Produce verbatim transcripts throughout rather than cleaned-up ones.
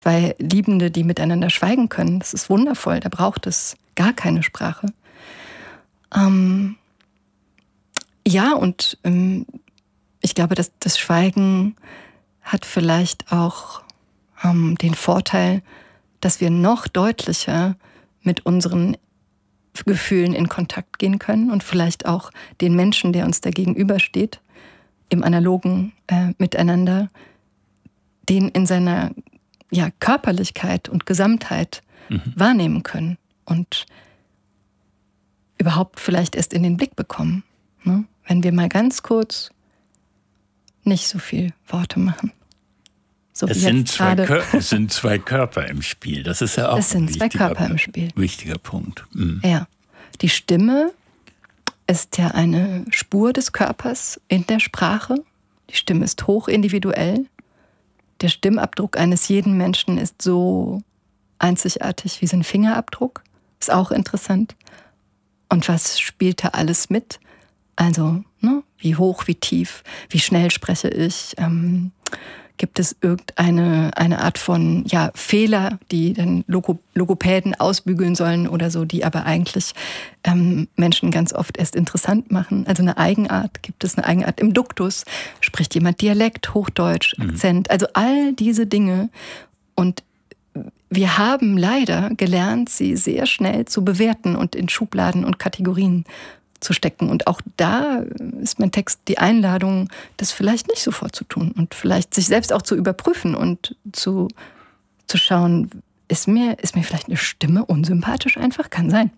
Zwei Liebende, die miteinander schweigen können. Das ist wundervoll, da braucht es gar keine Sprache. Ähm, ja, und ähm, ich glaube, dass das Schweigen hat vielleicht auch ähm, den Vorteil, dass wir noch deutlicher mit unseren Gefühlen in Kontakt gehen können und vielleicht auch den Menschen, der uns da gegenübersteht, im analogen äh, Miteinander, den in seiner ja, Körperlichkeit und Gesamtheit mhm. wahrnehmen können und überhaupt vielleicht erst in den Blick bekommen, ne? Wenn wir mal ganz kurz nicht so viel Worte machen. So es, sind zwei Kör- es sind zwei Körper im Spiel. Das ist ja auch es sind ein zwei wichtiger, Körper im Spiel. wichtiger Punkt. Mhm. Ja, die Stimme ist ja eine Spur des Körpers in der Sprache. Die Stimme ist hochindividuell. Der Stimmabdruck eines jeden Menschen ist so einzigartig wie sein Fingerabdruck. Ist auch interessant. Und was spielt da alles mit? Also, ne, wie hoch, wie tief, wie schnell spreche ich? Ähm, gibt es irgendeine eine Art von ja, Fehler, die dann Logo, Logopäden ausbügeln sollen oder so, die aber eigentlich ähm, Menschen ganz oft erst interessant machen? Also eine Eigenart, gibt es eine Eigenart im Duktus? Spricht jemand Dialekt, Hochdeutsch, Akzent? Mhm. Also all diese Dinge. Und wir haben leider gelernt, sie sehr schnell zu bewerten und in Schubladen und Kategorien zu stecken. Und auch da ist mein Text die Einladung, das vielleicht nicht sofort zu tun und vielleicht sich selbst auch zu überprüfen und zu, zu schauen, ist mir, ist mir vielleicht eine Stimme unsympathisch einfach? Kann sein.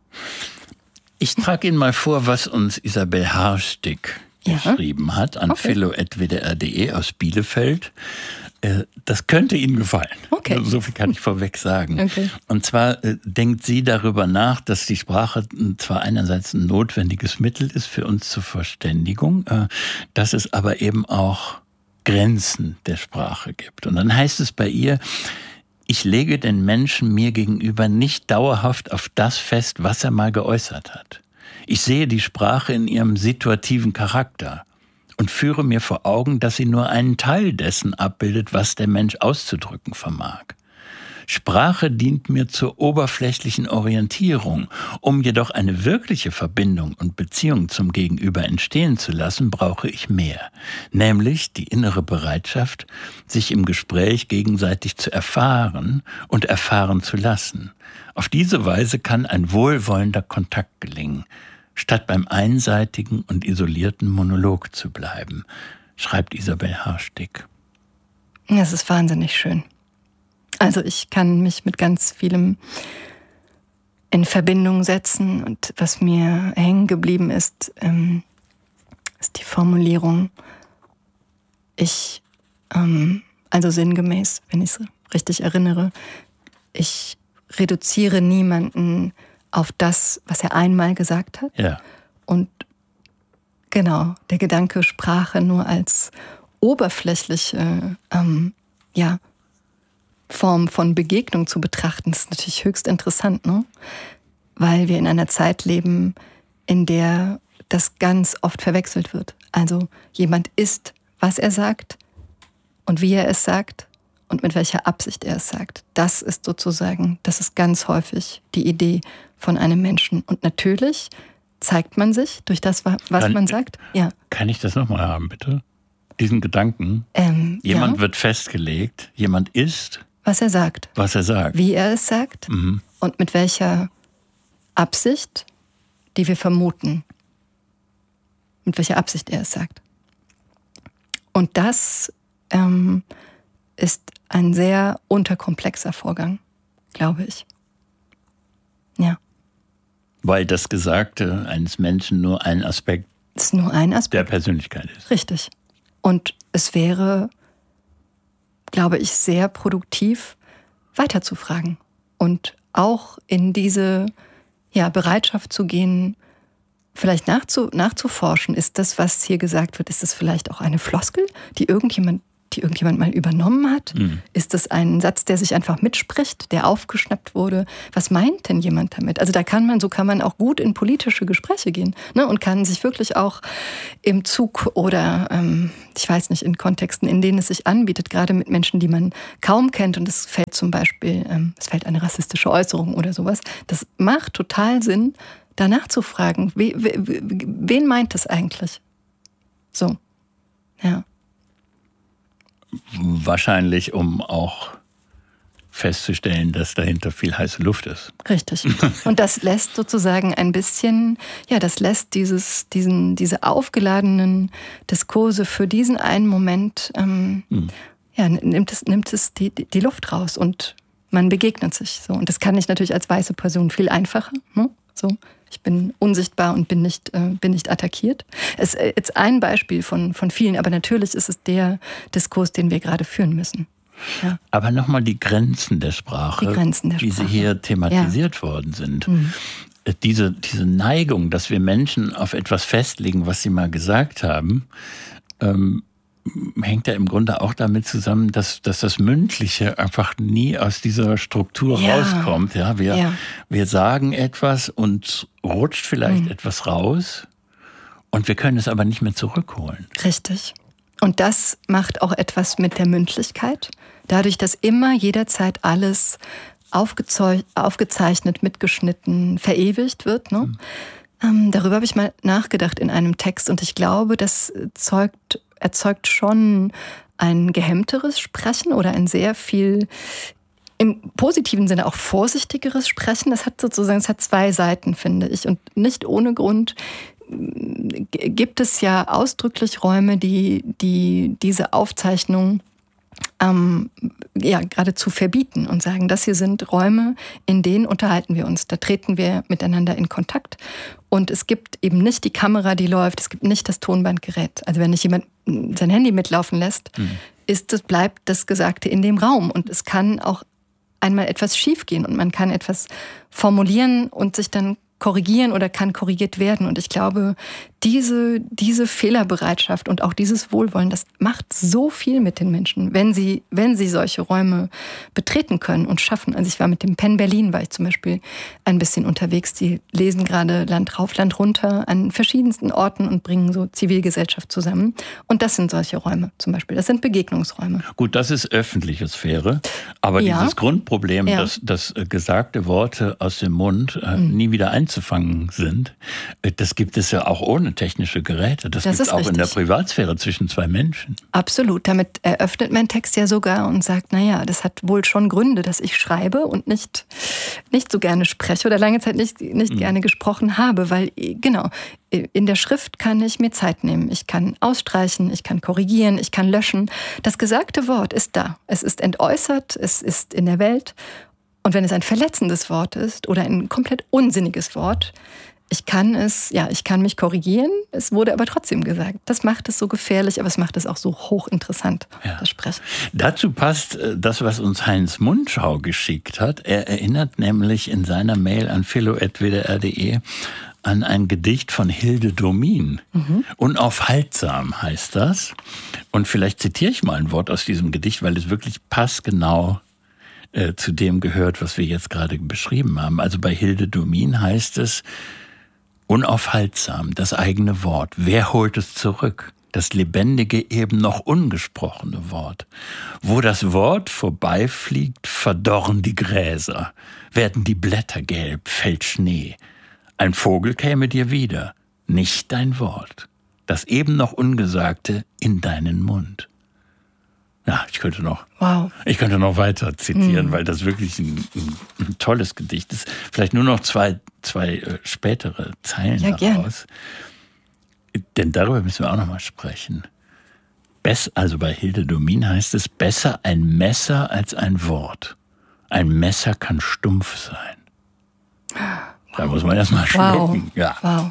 Ich trage Ihnen mal vor, was uns Isabel Harstick ja. geschrieben hat an okay. philo at w d r punkt d e aus Bielefeld. Das könnte Ihnen gefallen. Okay. So viel kann ich vorweg sagen. Okay. Und zwar äh, denkt sie darüber nach, dass die Sprache zwar einerseits ein notwendiges Mittel ist für uns zur Verständigung, äh, dass es aber eben auch Grenzen der Sprache gibt. Und dann heißt es bei ihr, ich lege den Menschen mir gegenüber nicht dauerhaft auf das fest, was er mal geäußert hat. Ich sehe die Sprache in ihrem situativen Charakter und führe mir vor Augen, dass sie nur einen Teil dessen abbildet, was der Mensch auszudrücken vermag. Sprache dient mir zur oberflächlichen Orientierung. Um jedoch eine wirkliche Verbindung und Beziehung zum Gegenüber entstehen zu lassen, brauche ich mehr. Nämlich die innere Bereitschaft, sich im Gespräch gegenseitig zu erfahren und erfahren zu lassen. Auf diese Weise kann ein wohlwollender Kontakt gelingen, statt beim einseitigen und isolierten Monolog zu bleiben, schreibt Isabel Harstick. Das ist wahnsinnig schön. Also ich kann mich mit ganz vielem in Verbindung setzen und was mir hängen geblieben ist, ähm, ist die Formulierung, ich, ähm, also sinngemäß, wenn ich es richtig erinnere, ich reduziere niemanden auf das, was er einmal gesagt hat. Ja. Und genau, der Gedanke, Sprache nur als oberflächliche ähm, ja, Form von Begegnung zu betrachten, ist natürlich höchst interessant, ne? Weil wir in einer Zeit leben, in der das ganz oft verwechselt wird. Also jemand ist, was er sagt und wie er es sagt und mit welcher Absicht er es sagt. Das ist sozusagen, das ist ganz häufig die Idee von einem Menschen. Und natürlich zeigt man sich durch das, was kann, man sagt. Ja. Kann ich das nochmal haben, bitte? Diesen Gedanken. Ähm, jemand ja. wird festgelegt, jemand ist, was er sagt. Was er sagt. Wie er es sagt mhm. und mit welcher Absicht, die wir vermuten. Mit welcher Absicht er es sagt. Und das ähm, ist ein sehr unterkomplexer Vorgang, glaube ich. Ja. Weil das Gesagte eines Menschen nur ein Aspekt, ist nur ein Aspekt der Persönlichkeit ist. Richtig. Und es wäre, glaube ich, sehr produktiv, weiterzufragen und auch in diese ja, Bereitschaft zu gehen, vielleicht nachzu, nachzuforschen. Ist das, was hier gesagt wird, ist das vielleicht auch eine Floskel, die irgendjemand die irgendjemand mal übernommen hat? Mhm. Ist das ein Satz, der sich einfach mitspricht, der aufgeschnappt wurde? Was meint denn jemand damit? Also da kann man, so kann man auch gut in politische Gespräche gehen, ne? Und kann sich wirklich auch im Zug oder, ähm, ich weiß nicht, in Kontexten, in denen es sich anbietet, gerade mit Menschen, die man kaum kennt, und es fällt zum Beispiel, ähm, es fällt eine rassistische Äußerung oder sowas, das macht total Sinn, danach zu fragen, we, we, wen meint das eigentlich? So, ja. Wahrscheinlich, um auch festzustellen, dass dahinter viel heiße Luft ist. Richtig. Und das lässt sozusagen ein bisschen, ja, das lässt dieses, diesen, diese aufgeladenen Diskurse für diesen einen Moment, ähm, hm. ja, nimmt es, nimmt es die, die Luft raus und man begegnet sich so. Und das kann ich natürlich als weiße Person viel einfacher, ne? So. Ich bin unsichtbar und bin nicht, äh, bin nicht attackiert. Es ist jetzt ein Beispiel von, von vielen, aber natürlich ist es der Diskurs, den wir gerade führen müssen. Ja. Aber nochmal die Grenzen der Sprache, die Grenzen der wie Sprache. sie hier thematisiert ja. worden sind. Mhm. Diese, diese Neigung, dass wir Menschen auf etwas festlegen, was sie mal gesagt haben, ähm, hängt ja im Grunde auch damit zusammen, dass, dass das Mündliche einfach nie aus dieser Struktur ja. rauskommt. Ja, wir, ja. wir sagen etwas und rutscht vielleicht mhm. etwas raus und wir können es aber nicht mehr zurückholen. Richtig. Und das macht auch etwas mit der Mündlichkeit. Dadurch, dass immer jederzeit alles aufgezeu- aufgezeichnet, mitgeschnitten, verewigt wird. Ne? Mhm. Ähm, darüber habe ich mal nachgedacht in einem Text und ich glaube, das zeugt erzeugt schon ein gehemmteres Sprechen oder ein sehr viel im positiven Sinne auch vorsichtigeres Sprechen. Das hat sozusagen, es hat zwei Seiten, finde ich. Und nicht ohne Grund gibt es ja ausdrücklich Räume, die, die diese Aufzeichnung ähm, ja, geradezu verbieten und sagen, das hier sind Räume, in denen unterhalten wir uns. Da treten wir miteinander in Kontakt. Und es gibt eben nicht die Kamera, die läuft, es gibt nicht das Tonbandgerät. Also wenn nicht jemand sein Handy mitlaufen lässt, mhm. ist das, bleibt das Gesagte in dem Raum. Und es kann auch einmal etwas schiefgehen und man kann etwas formulieren und sich dann korrigieren oder kann korrigiert werden. Und ich glaube, diese, diese Fehlerbereitschaft und auch dieses Wohlwollen, das macht so viel mit den Menschen, wenn sie, wenn sie solche Räume betreten können und schaffen. Also ich war mit dem Penn Berlin, war ich zum Beispiel ein bisschen unterwegs. Die lesen gerade Land rauf, Land runter an verschiedensten Orten und bringen so Zivilgesellschaft zusammen. Und das sind solche Räume zum Beispiel. Das sind Begegnungsräume. Gut, das ist öffentliche Sphäre. Aber ja. dieses Grundproblem, ja. dass, dass gesagte Worte aus dem Mund äh, mhm. nie wieder einzufangen sind, das gibt es ja auch ohne technische Geräte. Das, das gibt es auch richtig. In der Privatsphäre zwischen zwei Menschen. Absolut. Damit eröffnet mein Text ja sogar und sagt, naja, das hat wohl schon Gründe, dass ich schreibe und nicht, nicht so gerne spreche oder lange Zeit nicht, nicht mhm. gerne gesprochen habe, weil, genau, in der Schrift kann ich mir Zeit nehmen. Ich kann ausstreichen, ich kann korrigieren, ich kann löschen. Das gesagte Wort ist da. Es ist entäußert, es ist in der Welt. Und wenn es ein verletzendes Wort ist oder ein komplett unsinniges Wort, ich kann es, ja, ich kann mich korrigieren, es wurde aber trotzdem gesagt. Das macht es so gefährlich, aber es macht es auch so hochinteressant, ja. das Sprechen. Dazu passt das, was uns Heinz Mundschau geschickt hat. Er erinnert nämlich in seiner Mail an philo at w d r punkt d e an ein Gedicht von Hilde Domin. Mhm. Unaufhaltsam heißt das. Und vielleicht zitiere ich mal ein Wort aus diesem Gedicht, weil es wirklich passgenau äh, zu dem gehört, was wir jetzt gerade beschrieben haben. Also bei Hilde Domin heißt es: Unaufhaltsam, das eigene Wort. Wer holt es zurück? Das lebendige, eben noch ungesprochene Wort. Wo das Wort vorbeifliegt, verdorren die Gräser, werden die Blätter gelb, fällt Schnee. Ein Vogel käme dir wieder, nicht dein Wort. Das eben noch Ungesagte in deinen Mund. Ja, ich könnte noch, wow. ich könnte noch weiter zitieren, mm. weil das wirklich ein, ein, ein tolles Gedicht ist. Vielleicht nur noch zwei, zwei äh, spätere Zeilen ja, daraus. Gern. Denn darüber müssen wir auch noch mal sprechen. Bess, also bei Hilde Domin heißt es: Besser ein Messer als ein Wort. Ein Messer kann stumpf sein. Wow. Da muss man erst mal schlucken. Wow. Ja. Wow.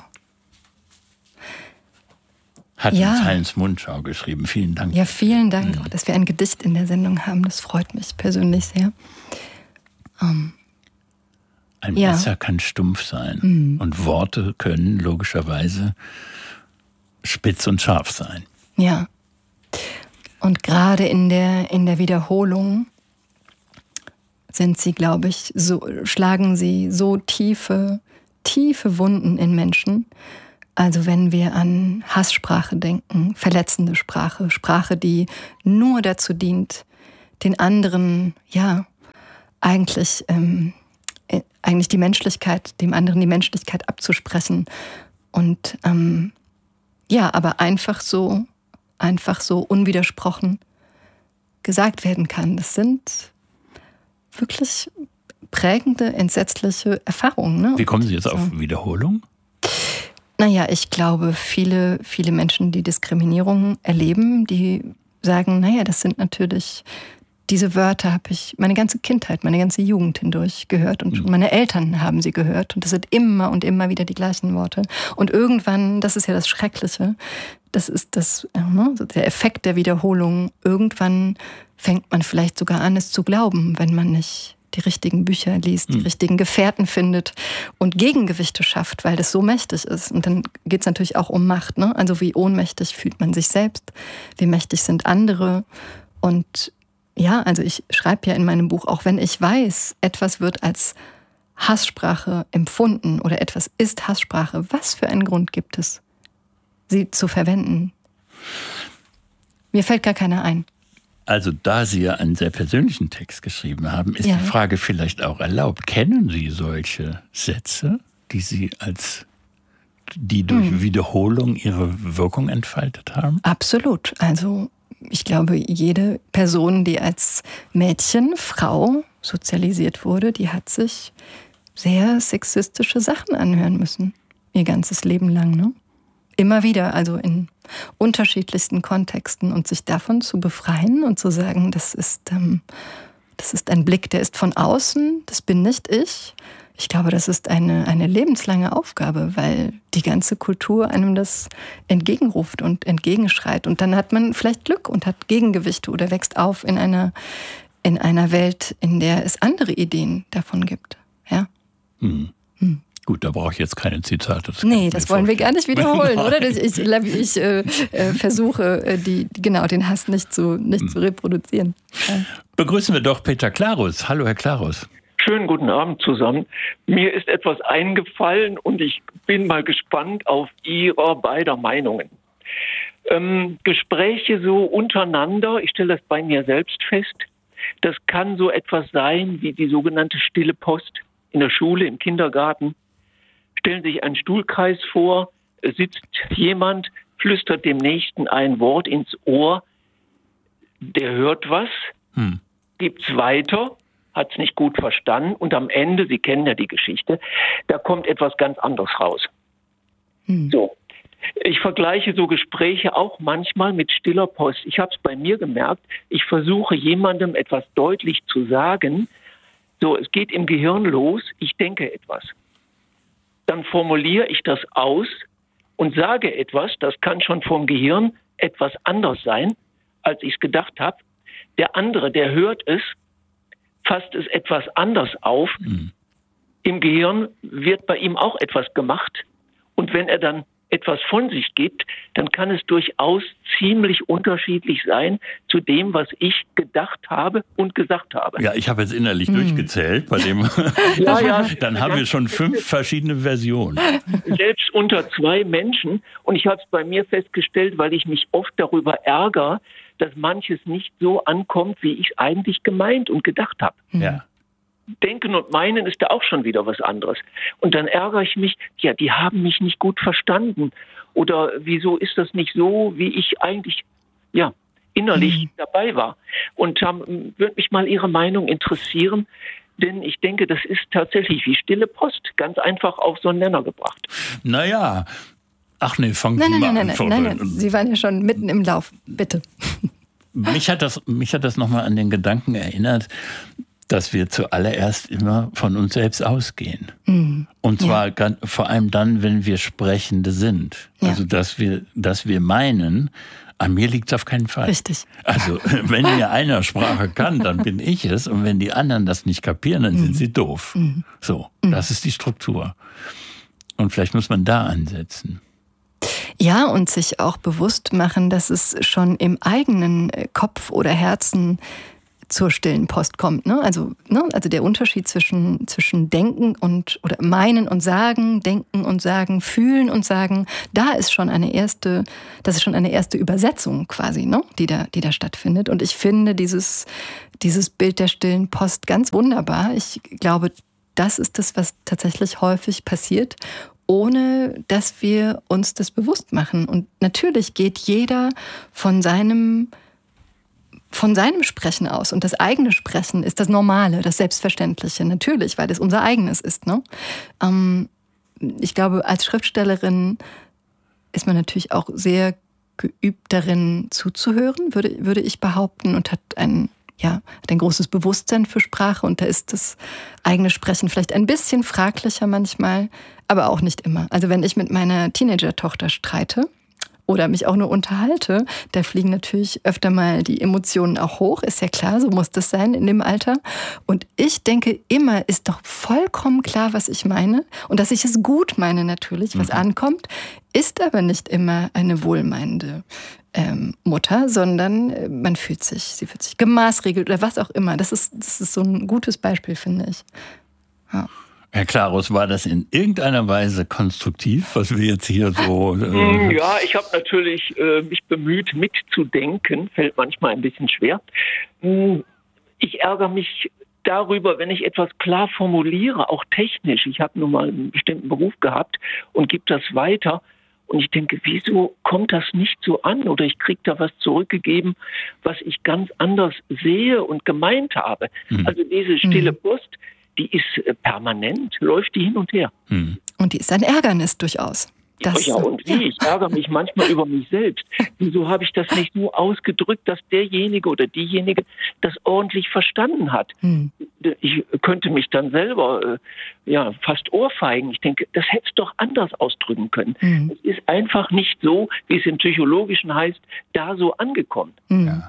Hat ja. uns Heinz Mundschau geschrieben. Vielen Dank. Ja, vielen Dank, mhm. dass wir ein Gedicht in der Sendung haben. Das freut mich persönlich sehr. Um, ein ja. Messer kann stumpf sein. Mhm. Und Worte können logischerweise spitz und scharf sein. Ja. Und gerade in der, in der Wiederholung sind sie, glaube ich, so, schlagen sie so tiefe, tiefe Wunden in Menschen. Also wenn wir an Hasssprache denken, verletzende Sprache, Sprache, die nur dazu dient, den anderen, ja, eigentlich, ähm, eigentlich die Menschlichkeit, dem anderen die Menschlichkeit abzusprechen. Und ähm, ja, aber einfach so, einfach so unwidersprochen gesagt werden kann. Das sind wirklich prägende, entsetzliche Erfahrungen. Ne? Wie kommen Sie jetzt so. auf Wiederholung? Naja, ich glaube, viele, viele Menschen, die Diskriminierung erleben, die sagen, naja, das sind natürlich, diese Wörter habe ich meine ganze Kindheit, meine ganze Jugend hindurch gehört und mhm. meine Eltern haben sie gehört und das sind immer und immer wieder die gleichen Worte. Und irgendwann, das ist ja das Schreckliche, das ist das, ne, der Effekt der Wiederholung, irgendwann fängt man vielleicht sogar an, es zu glauben, wenn man nicht die richtigen Bücher liest, die mhm. richtigen Gefährten findet und Gegengewichte schafft, weil das so mächtig ist. Und dann geht es natürlich auch um Macht. Ne? Also wie ohnmächtig fühlt man sich selbst, wie mächtig sind andere. Und ja, also ich schreibe ja in meinem Buch, auch wenn ich weiß, etwas wird als Hasssprache empfunden oder etwas ist Hasssprache, was für einen Grund gibt es, sie zu verwenden? Mir fällt gar keiner ein. Also da Sie ja einen sehr persönlichen Text geschrieben haben, ist ja. die Frage vielleicht auch erlaubt. Kennen Sie solche Sätze, die Sie als, die durch hm. Wiederholung ihre Wirkung entfaltet haben? Absolut. Also ich glaube, jede Person, die als Mädchen, Frau sozialisiert wurde, die hat sich sehr sexistische Sachen anhören müssen. Ihr ganzes Leben lang, ne? Immer wieder, also in unterschiedlichsten Kontexten und sich davon zu befreien und zu sagen, das ist, ähm, das ist ein Blick, der ist von außen, das bin nicht ich. Ich glaube, das ist eine, eine lebenslange Aufgabe, weil die ganze Kultur einem das entgegenruft und entgegenschreit. Und dann hat man vielleicht Glück und hat Gegengewichte oder wächst auf in einer, in einer Welt, in der es andere Ideen davon gibt. Ja. Hm. Hm. Gut, da brauche ich jetzt keine Zitate. Das nee, das wollen wir gar nicht wiederholen, oder? Ich, ich, ich äh, äh, versuche, die, genau, den Hass nicht zu, nicht hm. zu reproduzieren. Ja. Begrüßen wir doch Peter Klarus. Hallo, Herr Klarus. Schönen guten Abend zusammen. Mir ist etwas eingefallen und ich bin mal gespannt auf Ihrer beider Meinungen. Ähm, Gespräche so untereinander, ich stelle das bei mir selbst fest, das kann so etwas sein wie die sogenannte stille Post in der Schule, im Kindergarten. Stellen Sie sich einen Stuhlkreis vor, es sitzt jemand, flüstert dem Nächsten ein Wort ins Ohr, der hört was, hm. gibt's weiter, hat es nicht gut verstanden und am Ende, Sie kennen ja die Geschichte, da kommt etwas ganz anderes raus. Hm. So, ich vergleiche so Gespräche auch manchmal mit stiller Post. Ich habe es bei mir gemerkt, ich versuche jemandem etwas deutlich zu sagen. So, es geht im Gehirn los, ich denke etwas. Dann formuliere ich das aus und sage etwas, das kann schon vom Gehirn etwas anders sein, als ich es gedacht habe. Der andere, der hört es, fasst es etwas anders auf. Mhm. Im Gehirn wird bei ihm auch etwas gemacht. Und wenn er dann etwas von sich gibt, dann kann es durchaus ziemlich unterschiedlich sein zu dem, was ich gedacht habe und gesagt habe. Ja, ich habe jetzt innerlich hm. durchgezählt bei dem. ja, ja, dann haben wir schon fünf verschiedene Versionen. Selbst unter zwei Menschen. Und ich habe es bei mir festgestellt, weil ich mich oft darüber ärgere, dass manches nicht so ankommt, wie ich es eigentlich gemeint und gedacht habe. Ja. Denken und Meinen ist da auch schon wieder was anderes. Und dann ärgere ich mich, ja, die haben mich nicht gut verstanden. Oder wieso ist das nicht so, wie ich eigentlich, ja, innerlich mhm. dabei war. Und ähm, würde mich mal Ihre Meinung interessieren, denn ich denke, das ist tatsächlich wie stille Post, ganz einfach auf so einen Nenner gebracht. Naja, ach nee, fangen nein, Sie nein, mal nein, an. Nein, nein, nein, Sie waren ja schon mitten im Lauf, bitte. Mich hat das, mich hat das nochmal an den Gedanken erinnert, dass wir zuallererst immer von uns selbst ausgehen. Mhm. Und zwar ja. ganz, vor allem dann, wenn wir Sprechende sind. Ja. Also, dass wir, dass wir meinen, an mir liegt es auf keinen Fall. Richtig. Also, wenn mir einer Sprache kann, dann bin ich es. Und wenn die anderen das nicht kapieren, dann mhm. sind sie doof. Mhm. So, das ist die Struktur. Und vielleicht muss man da ansetzen. Ja, und sich auch bewusst machen, dass es schon im eigenen Kopf oder Herzen zur stillen Post kommt. Ne? Also, ne? also der Unterschied zwischen, zwischen Denken und oder Meinen und Sagen, Denken und Sagen, Fühlen und Sagen, da ist schon eine erste, das ist schon eine erste Übersetzung quasi, ne? die da, die da stattfindet. Und ich finde dieses, dieses Bild der stillen Post ganz wunderbar. Ich glaube, das ist das, was tatsächlich häufig passiert, ohne dass wir uns das bewusst machen. Und natürlich geht jeder von seinem von seinem Sprechen aus. Und das eigene Sprechen ist das Normale, das Selbstverständliche. Natürlich, weil das unser eigenes ist. Ne? Ähm, ich glaube, als Schriftstellerin ist man natürlich auch sehr geübt darin zuzuhören, würde, würde ich behaupten, und hat ein, ja, hat ein großes Bewusstsein für Sprache. Und da ist das eigene Sprechen vielleicht ein bisschen fraglicher manchmal, aber auch nicht immer. Also wenn ich mit meiner Teenager-Tochter streite, oder mich auch nur unterhalte, da fliegen natürlich öfter mal die Emotionen auch hoch, ist ja klar, so muss das sein in dem Alter. Und ich denke immer, ist doch vollkommen klar, was ich meine und dass ich es gut meine natürlich, was mhm. ankommt, ist aber nicht immer eine wohlmeinende ähm, Mutter, sondern äh, man fühlt sich, sie fühlt sich gemaßregelt oder was auch immer. Das ist, das ist so ein gutes Beispiel, finde ich. Ja. Herr Klarus, war das in irgendeiner Weise konstruktiv, was wir jetzt hier so... Äh ja, ich habe natürlich äh, mich bemüht, mitzudenken. Fällt manchmal ein bisschen schwer. Ich ärgere mich darüber, wenn ich etwas klar formuliere, auch technisch. Ich habe nun mal einen bestimmten Beruf gehabt und gebe das weiter. Und ich denke, wieso kommt das nicht so an? Oder ich kriege da was zurückgegeben, was ich ganz anders sehe und gemeint habe. Mhm. Also diese stille Post, die ist permanent, läuft die hin und her. Hm. Und die ist ein Ärgernis durchaus. Das, ja, und wie? Ja. Ich ärgere mich manchmal über mich selbst. Wieso habe ich das nicht nur ausgedrückt, dass derjenige oder diejenige das ordentlich verstanden hat? Hm. Ich könnte mich dann selber äh, ja, fast ohrfeigen. Ich denke, das hätte es doch anders ausdrücken können. Hm. Es ist einfach nicht so, wie es im Psychologischen heißt, da so angekommen. Hm. Ja.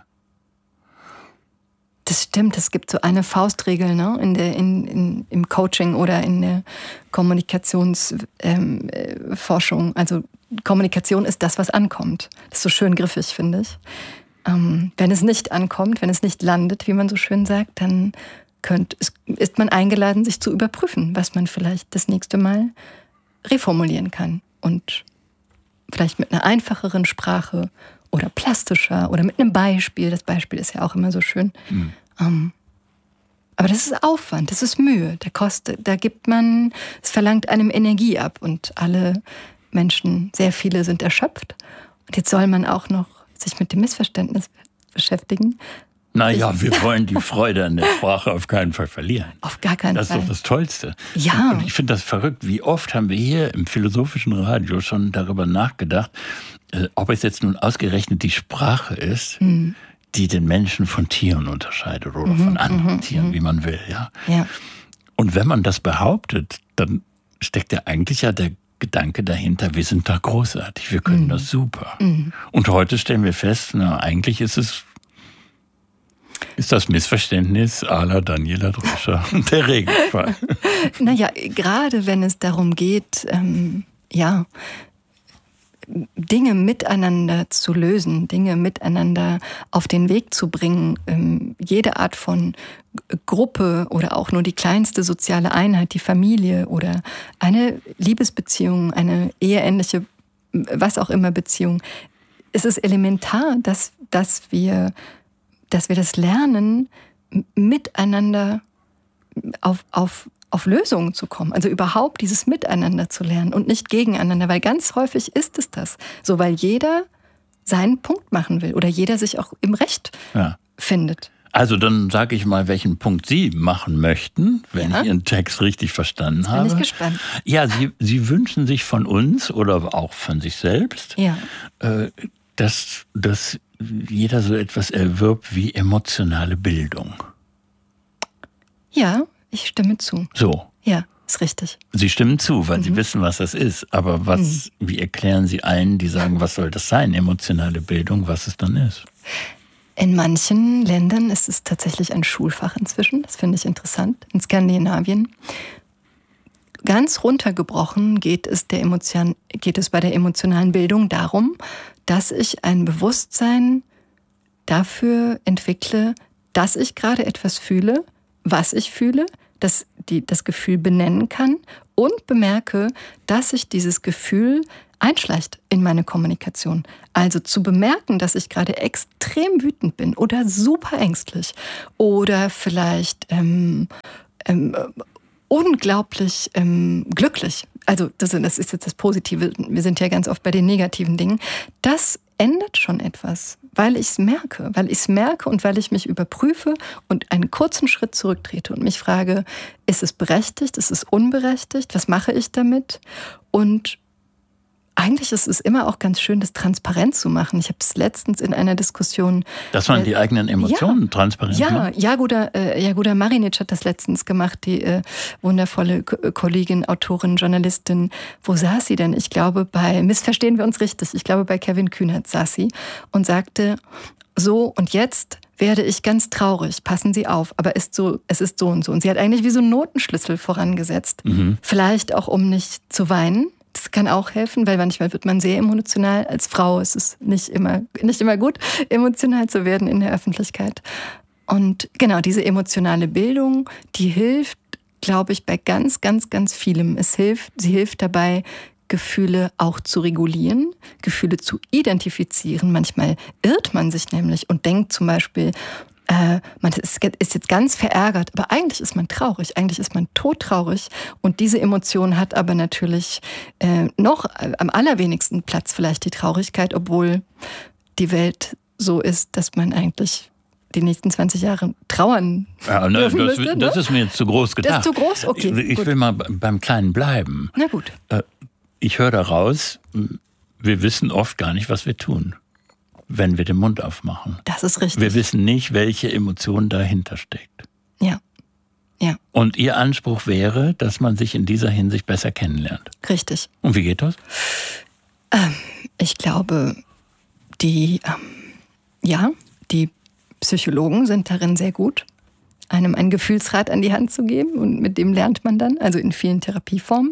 Das stimmt, es gibt so eine Faustregel, ne, in der, in, in, im Coaching oder in der Kommunikationsforschung. Ähm, also Kommunikation ist das, was ankommt. Das ist so schön griffig, finde ich. Ähm, wenn es nicht ankommt, wenn es nicht landet, wie man so schön sagt, dann könnt, ist man eingeladen, sich zu überprüfen, was man vielleicht das nächste Mal reformulieren kann. Und vielleicht mit einer einfacheren Sprache oder plastischer oder mit einem Beispiel. Das Beispiel ist ja auch immer so schön. Mhm. Um, aber das ist Aufwand, das ist Mühe. Da kostet, da gibt man, es verlangt einem Energie ab und alle Menschen, sehr viele sind erschöpft. Und jetzt soll man auch noch sich mit dem Missverständnis beschäftigen. Naja, wir wollen die Freude an der Sprache auf keinen Fall verlieren. Auf gar keinen das Fall. Das ist doch das Tollste. Ja. Und ich finde das verrückt. Wie oft haben wir hier im philosophischen Radio schon darüber nachgedacht, ob es jetzt nun ausgerechnet die Sprache ist, mhm. die den Menschen von Tieren unterscheidet oder mhm, von anderen mhm, Tieren, wie man will. Ja? Ja. Und wenn man das behauptet, dann steckt ja eigentlich ja der Gedanke dahinter, wir sind da großartig, wir können mhm. das super. Mhm. Und heute stellen wir fest, na, eigentlich ist es ist das Missverständnis à la Daniela Dröscher der Regelfall. Naja, gerade wenn es darum geht, ähm, ja, Dinge miteinander zu lösen, Dinge miteinander auf den Weg zu bringen, ähm, jede Art von Gruppe oder auch nur die kleinste soziale Einheit, die Familie oder eine Liebesbeziehung, eine eheähnliche, was auch immer Beziehung, es ist elementar, dass, dass wir dass wir das lernen, miteinander auf, auf, auf Lösungen zu kommen. Also überhaupt dieses Miteinander zu lernen und nicht gegeneinander, weil ganz häufig ist es das. So, weil jeder seinen Punkt machen will oder jeder sich auch im Recht ja. findet. Also dann sage ich mal, welchen Punkt Sie machen möchten, wenn ja. ich Ihren Text richtig verstanden Jetzt habe. Bin ich gespannt. Ja, Sie, Sie wünschen sich von uns oder auch von sich selbst, ja. äh, dass, dass jeder so etwas erwirbt wie emotionale Bildung. Ja, ich stimme zu. So. Ja, ist richtig. Sie stimmen zu, weil mhm. Sie wissen, was das ist. Aber was, mhm. wie erklären Sie allen, die sagen, was soll das sein, emotionale Bildung, was es dann ist? In manchen Ländern ist es tatsächlich ein Schulfach inzwischen. Das finde ich interessant. In Skandinavien. ganz runtergebrochen geht es, der Emotion, geht es bei der emotionalen Bildung darum, dass ich ein Bewusstsein dafür entwickle, dass ich gerade etwas fühle, was ich fühle, dass die, das Gefühl benennen kann und bemerke, dass sich dieses Gefühl einschleicht in meine Kommunikation. Also zu bemerken, dass ich gerade extrem wütend bin oder super ängstlich oder vielleicht ähm, ähm, unglaublich ähm, glücklich. Also das, das ist jetzt das Positive. Wir sind ja ganz oft bei den negativen Dingen. Das ändert schon etwas, weil ich es merke, weil ich es merke und weil ich mich überprüfe und einen kurzen Schritt zurücktrete und mich frage, ist es berechtigt, ist es unberechtigt, was mache ich damit? Und eigentlich ist es immer auch ganz schön, das transparent zu machen. Ich habe es letztens in einer Diskussion... Dass man äh, die eigenen Emotionen ja, transparent ja, macht? Ja, Jagoda, äh, Jagoda Marinic hat das letztens gemacht, die äh, wundervolle K- Kollegin, Autorin, Journalistin. Wo saß sie denn? Ich glaube bei, missverstehen wir uns richtig, ich glaube bei Kevin Kühnert saß sie und sagte, so und jetzt werde ich ganz traurig, passen Sie auf, aber ist so, es ist so und so. Und sie hat eigentlich wie so einen Notenschlüssel vorangesetzt. Mhm. Vielleicht auch, um nicht zu weinen. Das kann auch helfen, weil manchmal wird man sehr emotional. Als Frau ist es nicht immer, nicht immer gut, emotional zu werden in der Öffentlichkeit. Und genau, diese emotionale Bildung, die hilft, glaube ich, bei ganz, ganz, ganz vielem. Es hilft, sie hilft dabei, Gefühle auch zu regulieren, Gefühle zu identifizieren. Manchmal irrt man sich nämlich und denkt zum Beispiel, Äh, man ist, ist jetzt ganz verärgert, aber eigentlich ist man traurig, eigentlich ist man todtraurig und diese Emotion hat aber natürlich äh, noch äh, am allerwenigsten Platz vielleicht die Traurigkeit, obwohl die Welt so ist, dass man eigentlich die nächsten zwanzig Jahre trauern ja, ne, dürfen das, müsste. Das ne? ist mir jetzt zu groß gedacht. Das ist zu groß? Okay. Ich, ich will mal beim Kleinen bleiben. Na gut. Äh, ich höre daraus, wir wissen oft gar nicht, was wir tun, wenn wir den Mund aufmachen. Das ist richtig. Wir wissen nicht, welche Emotion dahinter steckt. Ja, ja. Und Ihr Anspruch wäre, dass man sich in dieser Hinsicht besser kennenlernt. Richtig. Und wie geht das? Ähm, ich glaube, die, ähm, ja, die Psychologen sind darin sehr gut, einem ein Gefühlsrad an die Hand zu geben und mit dem lernt man dann, also in vielen Therapieformen.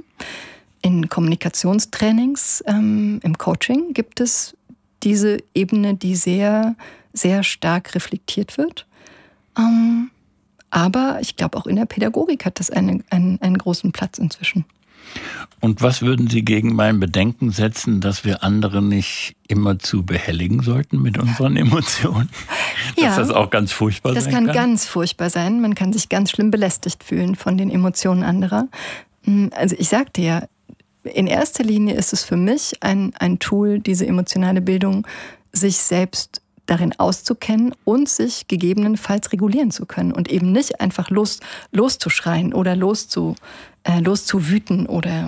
In Kommunikationstrainings, ähm, im Coaching gibt es diese Ebene, die sehr, sehr stark reflektiert wird. Ähm, aber ich glaube, auch in der Pädagogik hat das eine, einen, einen großen Platz inzwischen. Und was würden Sie gegen mein Bedenken setzen, dass wir andere nicht immer zu behelligen sollten mit unseren Emotionen? Dass ja, das auch ganz furchtbar das sein kann. kann? Das kann ganz furchtbar sein. Man kann sich ganz schlimm belästigt fühlen von den Emotionen anderer. Also ich sagte ja, in erster Linie ist es für mich ein, ein Tool, diese emotionale Bildung, sich selbst darin auszukennen und sich gegebenenfalls regulieren zu können und eben nicht einfach los, loszuschreien oder loszu, äh, loszuwüten oder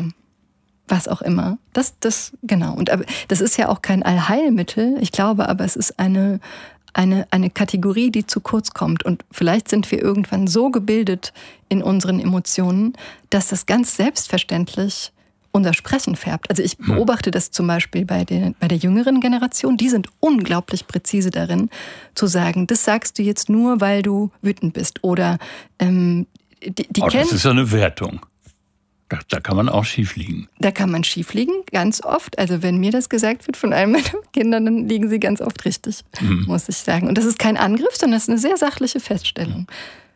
was auch immer. Das, das, genau. Und aber, das ist ja auch kein Allheilmittel. Ich glaube aber, es ist eine, eine, eine Kategorie, die zu kurz kommt. Und vielleicht sind wir irgendwann so gebildet in unseren Emotionen, dass das ganz selbstverständlich unser Sprechen färbt. Also ich beobachte das zum Beispiel bei der, bei der jüngeren Generation. Die sind unglaublich präzise darin, zu sagen, das sagst du jetzt nur, weil du wütend bist. Oder ähm, die, die oh, kennen... Das ist ja eine Wertung. Da, da kann man auch schief liegen. Da kann man schief liegen, ganz oft. Also wenn mir das gesagt wird von einem meiner Kinder, dann liegen sie ganz oft richtig, mhm. muss ich sagen. Und das ist kein Angriff, sondern das ist eine sehr sachliche Feststellung.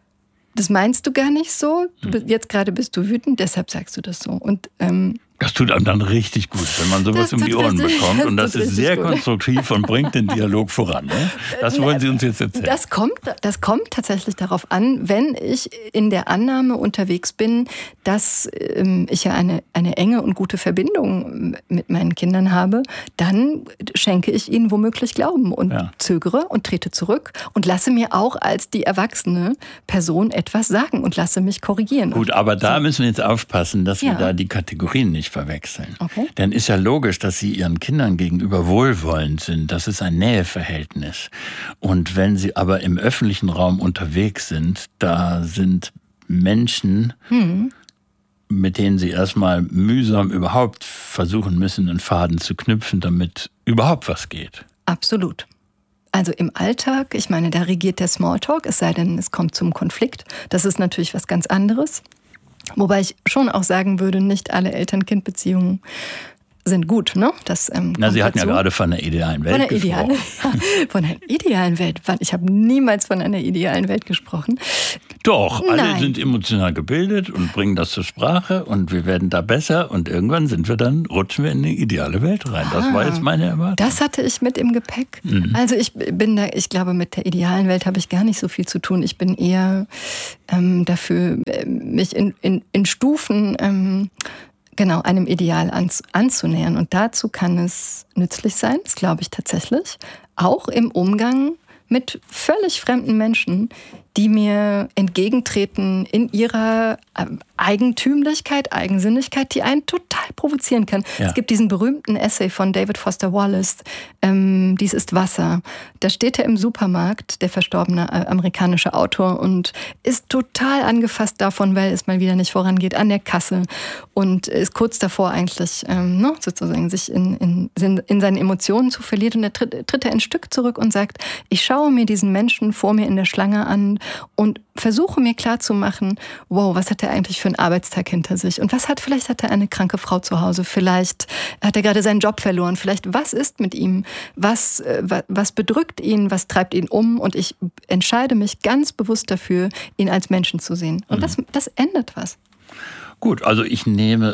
Das meinst du gar nicht so. Du, jetzt gerade bist du wütend, deshalb sagst du das so. Und ähm, das tut einem dann richtig gut, wenn man sowas um die Ohren richtig, bekommt. Und das, das ist sehr gut. konstruktiv und bringt den Dialog voran. Ne? Das wollen Sie uns jetzt erzählen. Das kommt, das kommt tatsächlich darauf an, wenn ich in der Annahme unterwegs bin, dass ähm, ich ja eine, eine enge und gute Verbindung mit meinen Kindern habe, dann schenke ich ihnen womöglich Glauben und ja. zögere und trete zurück und lasse mir auch als die erwachsene Person etwas sagen und lasse mich korrigieren. Gut, aber da so. müssen wir jetzt aufpassen, dass ja. wir da die Kategorien nicht verwechseln. Okay. Denn ist ja logisch, dass Sie Ihren Kindern gegenüber wohlwollend sind. Das ist ein Näheverhältnis. Und wenn Sie aber im öffentlichen Raum unterwegs sind, da sind Menschen, hm. mit denen Sie erstmal mühsam überhaupt versuchen müssen, einen Faden zu knüpfen, damit überhaupt was geht. Absolut. Also im Alltag, ich meine, da regiert der Smalltalk, es sei denn, es kommt zum Konflikt. Das ist natürlich was ganz anderes. Wobei ich schon auch sagen würde, nicht alle Eltern-Kind-Beziehungen sind gut, ne? Das, ähm, Na, Sie hatten dazu. ja gerade von einer idealen Welt von einer gesprochen. Idealen, ja, von einer idealen Welt. Ich habe niemals von einer idealen Welt gesprochen. Doch, alle Nein. sind emotional gebildet und bringen das zur Sprache und wir werden da besser und irgendwann sind wir dann, rutschen wir in eine ideale Welt rein. Das war jetzt meine Erwartung. Das hatte ich mit im Gepäck. Mhm. Also ich bin da, ich glaube, mit der idealen Welt habe ich gar nicht so viel zu tun. Ich bin eher ähm, dafür, mich in, in, in Stufen ähm, genau einem Ideal anz, anzunähern. Und dazu kann es nützlich sein, das glaube ich tatsächlich, auch im Umgang mit völlig fremden Menschen, die mir entgegentreten in ihrer Eigentümlichkeit, Eigensinnigkeit, die einen total provozieren kann. Ja. Es gibt diesen berühmten Essay von David Foster Wallace, ähm, Dies ist Wasser. Da steht er im Supermarkt, der verstorbene amerikanische Autor, und ist total angefasst davon, weil es mal wieder nicht vorangeht an der Kasse und ist kurz davor eigentlich ähm, ne, sozusagen sich in, in, in seinen Emotionen zu verlieren. Und er tritt, tritt er ein Stück zurück und sagt, ich schaue mir diesen Menschen vor mir in der Schlange an und versuche mir klarzumachen, wow, was hat er eigentlich für einen Arbeitstag hinter sich? Und was hat, vielleicht hat er eine kranke Frau zu Hause, vielleicht hat er gerade seinen Job verloren, vielleicht was ist mit ihm, was, was, was bedrückt ihn, was treibt ihn um? Und ich entscheide mich ganz bewusst dafür, ihn als Menschen zu sehen. Und mhm. das, das ändert was. Gut, also ich nehme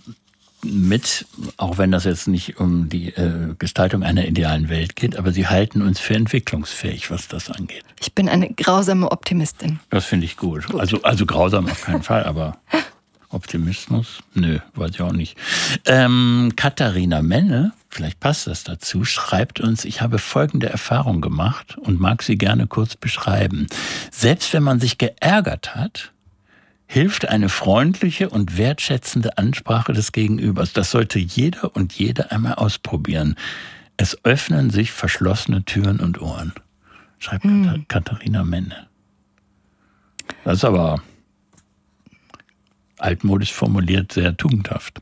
mit, auch wenn das jetzt nicht um die äh, Gestaltung einer idealen Welt geht, aber Sie halten uns für entwicklungsfähig, was das angeht. Ich bin eine grausame Optimistin. Das finde ich gut. gut. Also, also grausam auf keinen Fall, aber Optimismus? Nö, weiß ich auch nicht. Ähm, Katharina Menne, vielleicht passt das dazu, schreibt uns, ich habe folgende Erfahrung gemacht und mag sie gerne kurz beschreiben. Selbst wenn man sich geärgert hat, hilft eine freundliche und wertschätzende Ansprache des Gegenübers. Das sollte jeder und jede einmal ausprobieren. Es öffnen sich verschlossene Türen und Ohren, schreibt hm. Katharina Menne. Das ist aber altmodisch formuliert sehr tugendhaft.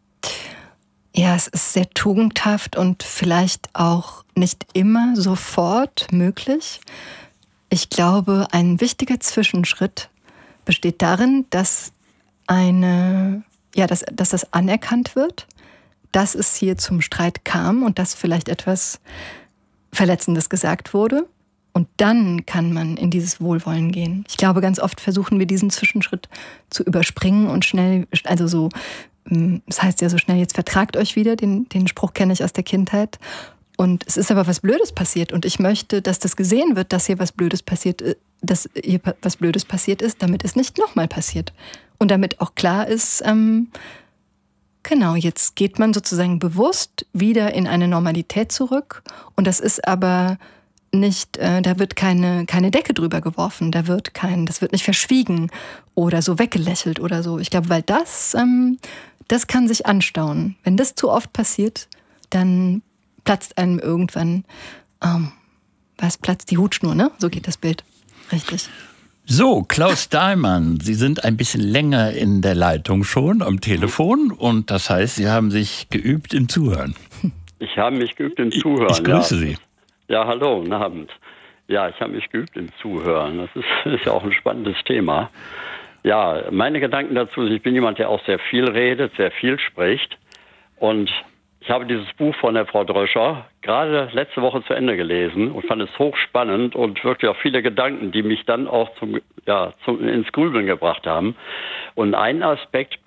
Ja, es ist sehr tugendhaft und vielleicht auch nicht immer sofort möglich. Ich glaube, ein wichtiger Zwischenschritt besteht darin, dass eine, ja, dass, dass das anerkannt wird, dass es hier zum Streit kam und dass vielleicht etwas Verletzendes gesagt wurde. Und dann kann man in dieses Wohlwollen gehen. Ich glaube, ganz oft versuchen wir diesen Zwischenschritt zu überspringen und schnell, also so, das heißt ja so schnell, jetzt vertragt euch wieder, den, den Spruch kenne ich aus der Kindheit. Und es ist aber was Blödes passiert und ich möchte, dass das gesehen wird, dass hier was Blödes passiert ist, dass hier was Blödes passiert ist, damit es nicht nochmal passiert. Und damit auch klar ist, ähm, genau, jetzt geht man sozusagen bewusst wieder in eine Normalität zurück. Und das ist aber nicht, äh, da wird keine, keine Decke drüber geworfen, da wird kein, das wird nicht verschwiegen oder so weggelächelt oder so. Ich glaube, weil das, ähm, das kann sich anstauen. Wenn das zu oft passiert, dann platzt einem irgendwann, ähm, was platzt die Hutschnur, ne? So geht das Bild. Richtig. So, Klaus Dahlmann, Sie sind ein bisschen länger in der Leitung schon am Telefon und das heißt, Sie haben sich geübt im Zuhören. Ich habe mich geübt im Zuhören. Ich, ich grüße ja. Sie. Ja, hallo, guten Abend. Ja, ich habe mich geübt im Zuhören. Das ist, ist ja auch ein spannendes Thema. Ja, meine Gedanken dazu, ich bin jemand, der auch sehr viel redet, sehr viel spricht und ich habe dieses Buch von der Frau Dröscher gerade letzte Woche zu Ende gelesen und fand es hochspannend und wirklich auch viele Gedanken, die mich dann auch zum, ja, zum, ins Grübeln gebracht haben. Und einen Aspekt,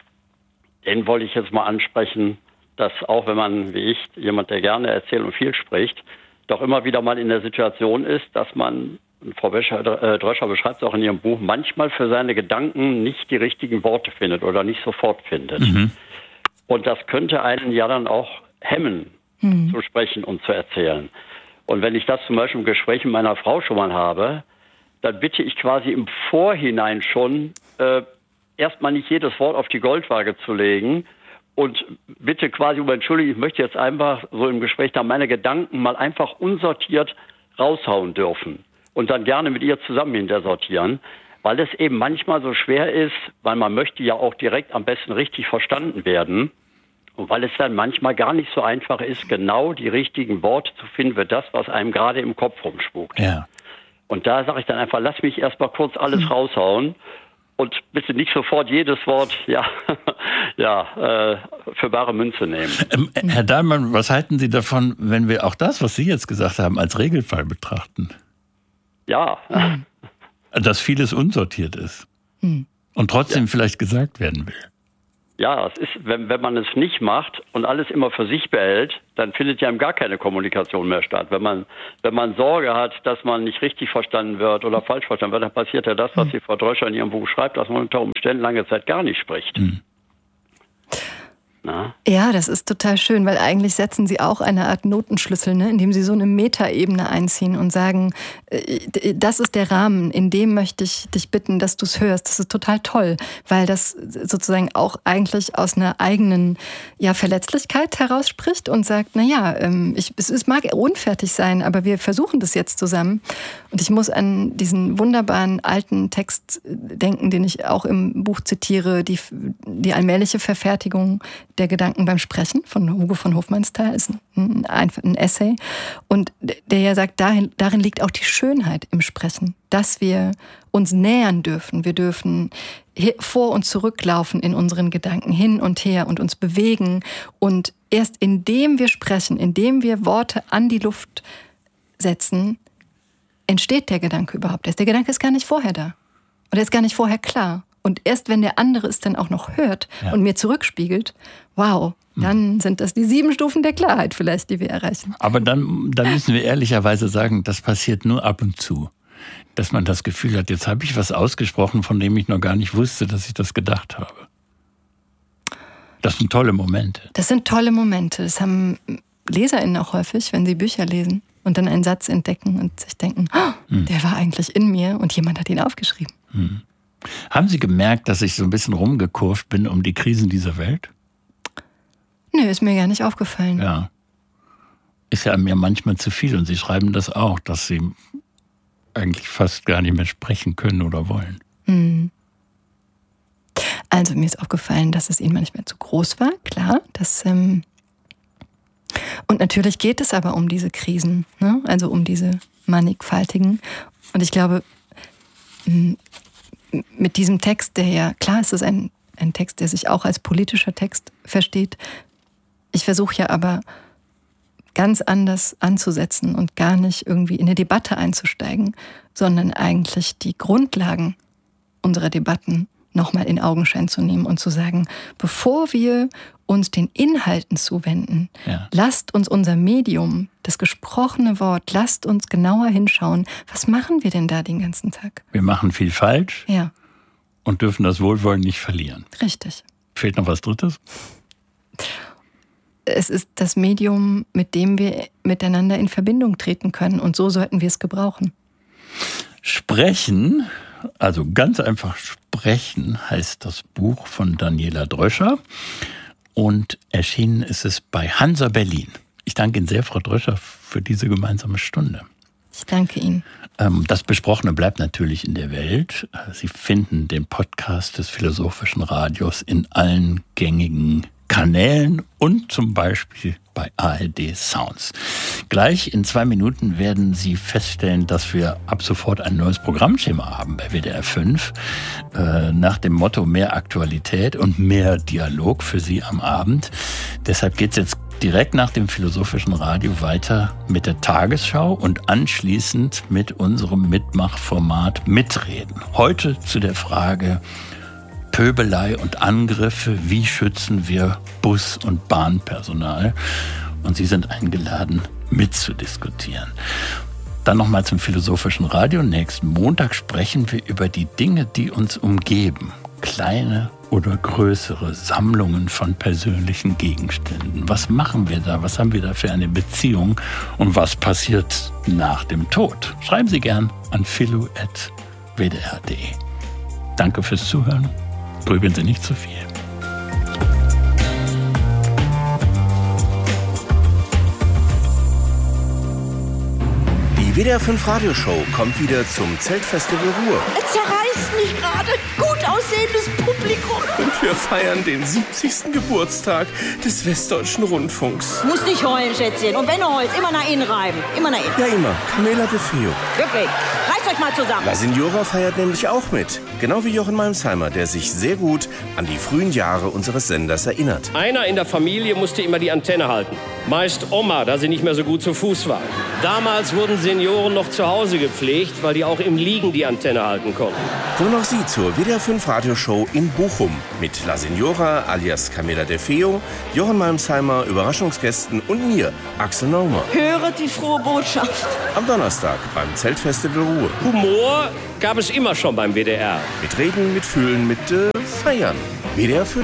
den wollte ich jetzt mal ansprechen, dass auch wenn man, wie ich, jemand, der gerne erzählt und viel spricht, doch immer wieder mal in der Situation ist, dass man, Frau Dröscher beschreibt es auch in ihrem Buch, manchmal für seine Gedanken nicht die richtigen Worte findet oder nicht sofort findet. Mhm. Und das könnte einen ja dann auch hemmen, hm. zu sprechen und zu erzählen. Und wenn ich das zum Beispiel im Gespräch mit meiner Frau schon mal habe, dann bitte ich quasi im Vorhinein schon, äh, erstmal nicht jedes Wort auf die Goldwaage zu legen und bitte quasi um Entschuldigung, ich möchte jetzt einfach so im Gespräch da meine Gedanken mal einfach unsortiert raushauen dürfen und dann gerne mit ihr zusammen hinter sortieren, weil es eben manchmal so schwer ist, weil man möchte ja auch direkt am besten richtig verstanden werden. Und weil es dann manchmal gar nicht so einfach ist, genau die richtigen Worte zu finden für das, was einem gerade im Kopf rumspukt. Ja. Und da sage ich dann einfach, lass mich erst mal kurz alles mhm. raushauen Und bitte nicht sofort jedes Wort ja, ja, äh, für bare Münze nehmen. Ähm, Herr Dahlmann, was halten Sie davon, wenn wir auch das, was Sie jetzt gesagt haben, als Regelfall betrachten? Ja. Mhm. Dass vieles unsortiert ist mhm. und trotzdem ja. vielleicht gesagt werden will. Ja, es ist, wenn, wenn man es nicht macht und alles immer für sich behält, dann findet ja gar keine Kommunikation mehr statt. Wenn man, wenn man Sorge hat, dass man nicht richtig verstanden wird oder falsch verstanden wird, dann passiert ja das, was mhm. die Frau Dröscher in ihrem Buch schreibt, dass man unter Umständen lange Zeit gar nicht spricht. Mhm. Na? Ja, das ist total schön, weil eigentlich setzen Sie auch eine Art Notenschlüssel, ne, indem Sie so eine Metaebene einziehen und sagen, das ist der Rahmen, in dem möchte ich dich bitten, dass du es hörst. Das ist total toll, weil das sozusagen auch eigentlich aus einer eigenen ja, Verletzlichkeit herausspricht und sagt, naja, ich, es, es mag unfertig sein, aber wir versuchen das jetzt zusammen. Und ich muss an diesen wunderbaren alten Text denken, den ich auch im Buch zitiere, die, die allmähliche Verfertigung der Gedanken beim Sprechen von Hugo von Hofmannsthal, ist ein, ein, ein Essay. Und der ja sagt, darin, darin liegt auch die Schönheit im Sprechen, dass wir uns nähern dürfen. Wir dürfen vor und zurücklaufen in unseren Gedanken, hin und her und uns bewegen. Und erst indem wir sprechen, indem wir Worte an die Luft setzen, entsteht der Gedanke überhaupt erst. Der Gedanke ist gar nicht vorher da. Und er ist gar nicht vorher klar. Und erst wenn der andere es dann auch noch hört ja. und mir zurückspiegelt, wow, dann sind das die sieben Stufen der Klarheit vielleicht, die wir erreichen. Aber dann, dann müssen wir ehrlicherweise sagen, das passiert nur ab und zu. Dass man das Gefühl hat, jetzt habe ich was ausgesprochen, von dem ich noch gar nicht wusste, dass ich das gedacht habe. Das sind tolle Momente. Das sind tolle Momente. Das haben LeserInnen auch häufig, wenn sie Bücher lesen und dann einen Satz entdecken und sich denken, oh, hm. der war eigentlich in mir und jemand hat ihn aufgeschrieben. Hm. Haben Sie gemerkt, dass ich so ein bisschen rumgekurvt bin um die Krisen dieser Welt? Nö, ist mir gar nicht aufgefallen. Ja. Ist ja mir manchmal zu viel und Sie schreiben das auch, dass Sie eigentlich fast gar nicht mehr sprechen können oder wollen. Hm. Also mir ist aufgefallen, dass es Ihnen manchmal zu groß war, klar. Das, ähm und natürlich geht es aber um diese Krisen, ne? Also um diese mannigfaltigen. Und ich glaube, mit diesem Text, der ja, klar, es ist ein, ein Text, der sich auch als politischer Text versteht. Ich versuche ja aber ganz anders anzusetzen und gar nicht irgendwie in eine Debatte einzusteigen, sondern eigentlich die Grundlagen unserer Debatten nochmal in Augenschein zu nehmen und zu sagen, bevor wir uns den Inhalten zuwenden, ja. lasst uns unser Medium, das gesprochene Wort, lasst uns genauer hinschauen, was machen wir denn da den ganzen Tag? Wir machen viel falsch ja. und dürfen das Wohlwollen nicht verlieren. Richtig. Fehlt noch was Drittes? Es ist das Medium, mit dem wir miteinander in Verbindung treten können und so sollten wir es gebrauchen. Sprechen, also ganz einfach sprechen, heißt das Buch von Daniela Dröscher. Und erschienen ist es bei Hansa Berlin. Ich danke Ihnen sehr, Frau Dröscher, für diese gemeinsame Stunde. Ich danke Ihnen. Das Besprochene bleibt natürlich in der Welt. Sie finden den Podcast des Philosophischen Radios in allen gängigen Kanälen und zum Beispiel bei A R D Sounds. Gleich in zwei Minuten werden Sie feststellen, dass wir ab sofort ein neues Programmschema haben bei W D R fünf. Äh, nach dem Motto mehr Aktualität und mehr Dialog für Sie am Abend. Deshalb geht es jetzt direkt nach dem Philosophischen Radio weiter mit der Tagesschau und anschließend mit unserem Mitmachformat Mitreden. Heute zu der Frage Pöbelei und Angriffe, wie schützen wir Bus- und Bahnpersonal? Und Sie sind eingeladen, mitzudiskutieren. Dann nochmal zum Philosophischen Radio. Nächsten Montag sprechen wir über die Dinge, die uns umgeben. Kleine oder größere Sammlungen von persönlichen Gegenständen. Was machen wir da? Was haben wir da für eine Beziehung? Und was passiert nach dem Tod? Schreiben Sie gern an philo at w d r punkt d e. Danke fürs Zuhören. Grübeln Sie nicht zu viel. Die W D R fünf Radioshow kommt wieder zum Zeltfestival Ruhr. Es zerreißt mich gerade. Gut aussehendes Publikum. Und wir feiern den siebzigsten Geburtstag des Westdeutschen Rundfunks. Muss nicht heulen, Schätzchen. Und wenn du heulst, immer nach innen reiben. Immer nach innen. Ja, immer. Camela de Feo. Wirklich. Reiß Reißt euch mal zusammen. La Signora feiert nämlich auch mit. Genau wie Jochen Malmsheimer, der sich sehr gut an die frühen Jahre unseres Senders erinnert. Einer in der Familie musste immer die Antenne halten. Meist Oma, da sie nicht mehr so gut zu Fuß war. Damals wurden Senioren noch zu Hause gepflegt, weil die auch im Liegen die Antenne halten konnten. Kommen auch Sie zur W D R fünf Radioshow in Bochum mit La Signora alias Camilla De Feo, Jochen Malmsheimer, Überraschungsgästen und mir, Axel Naumer. Höre die frohe Botschaft. Am Donnerstag beim Zeltfestival Ruhr. Humor gab es immer schon beim W D R. Mit Reden, mit Fühlen, mit äh, Feiern. W D R fünf.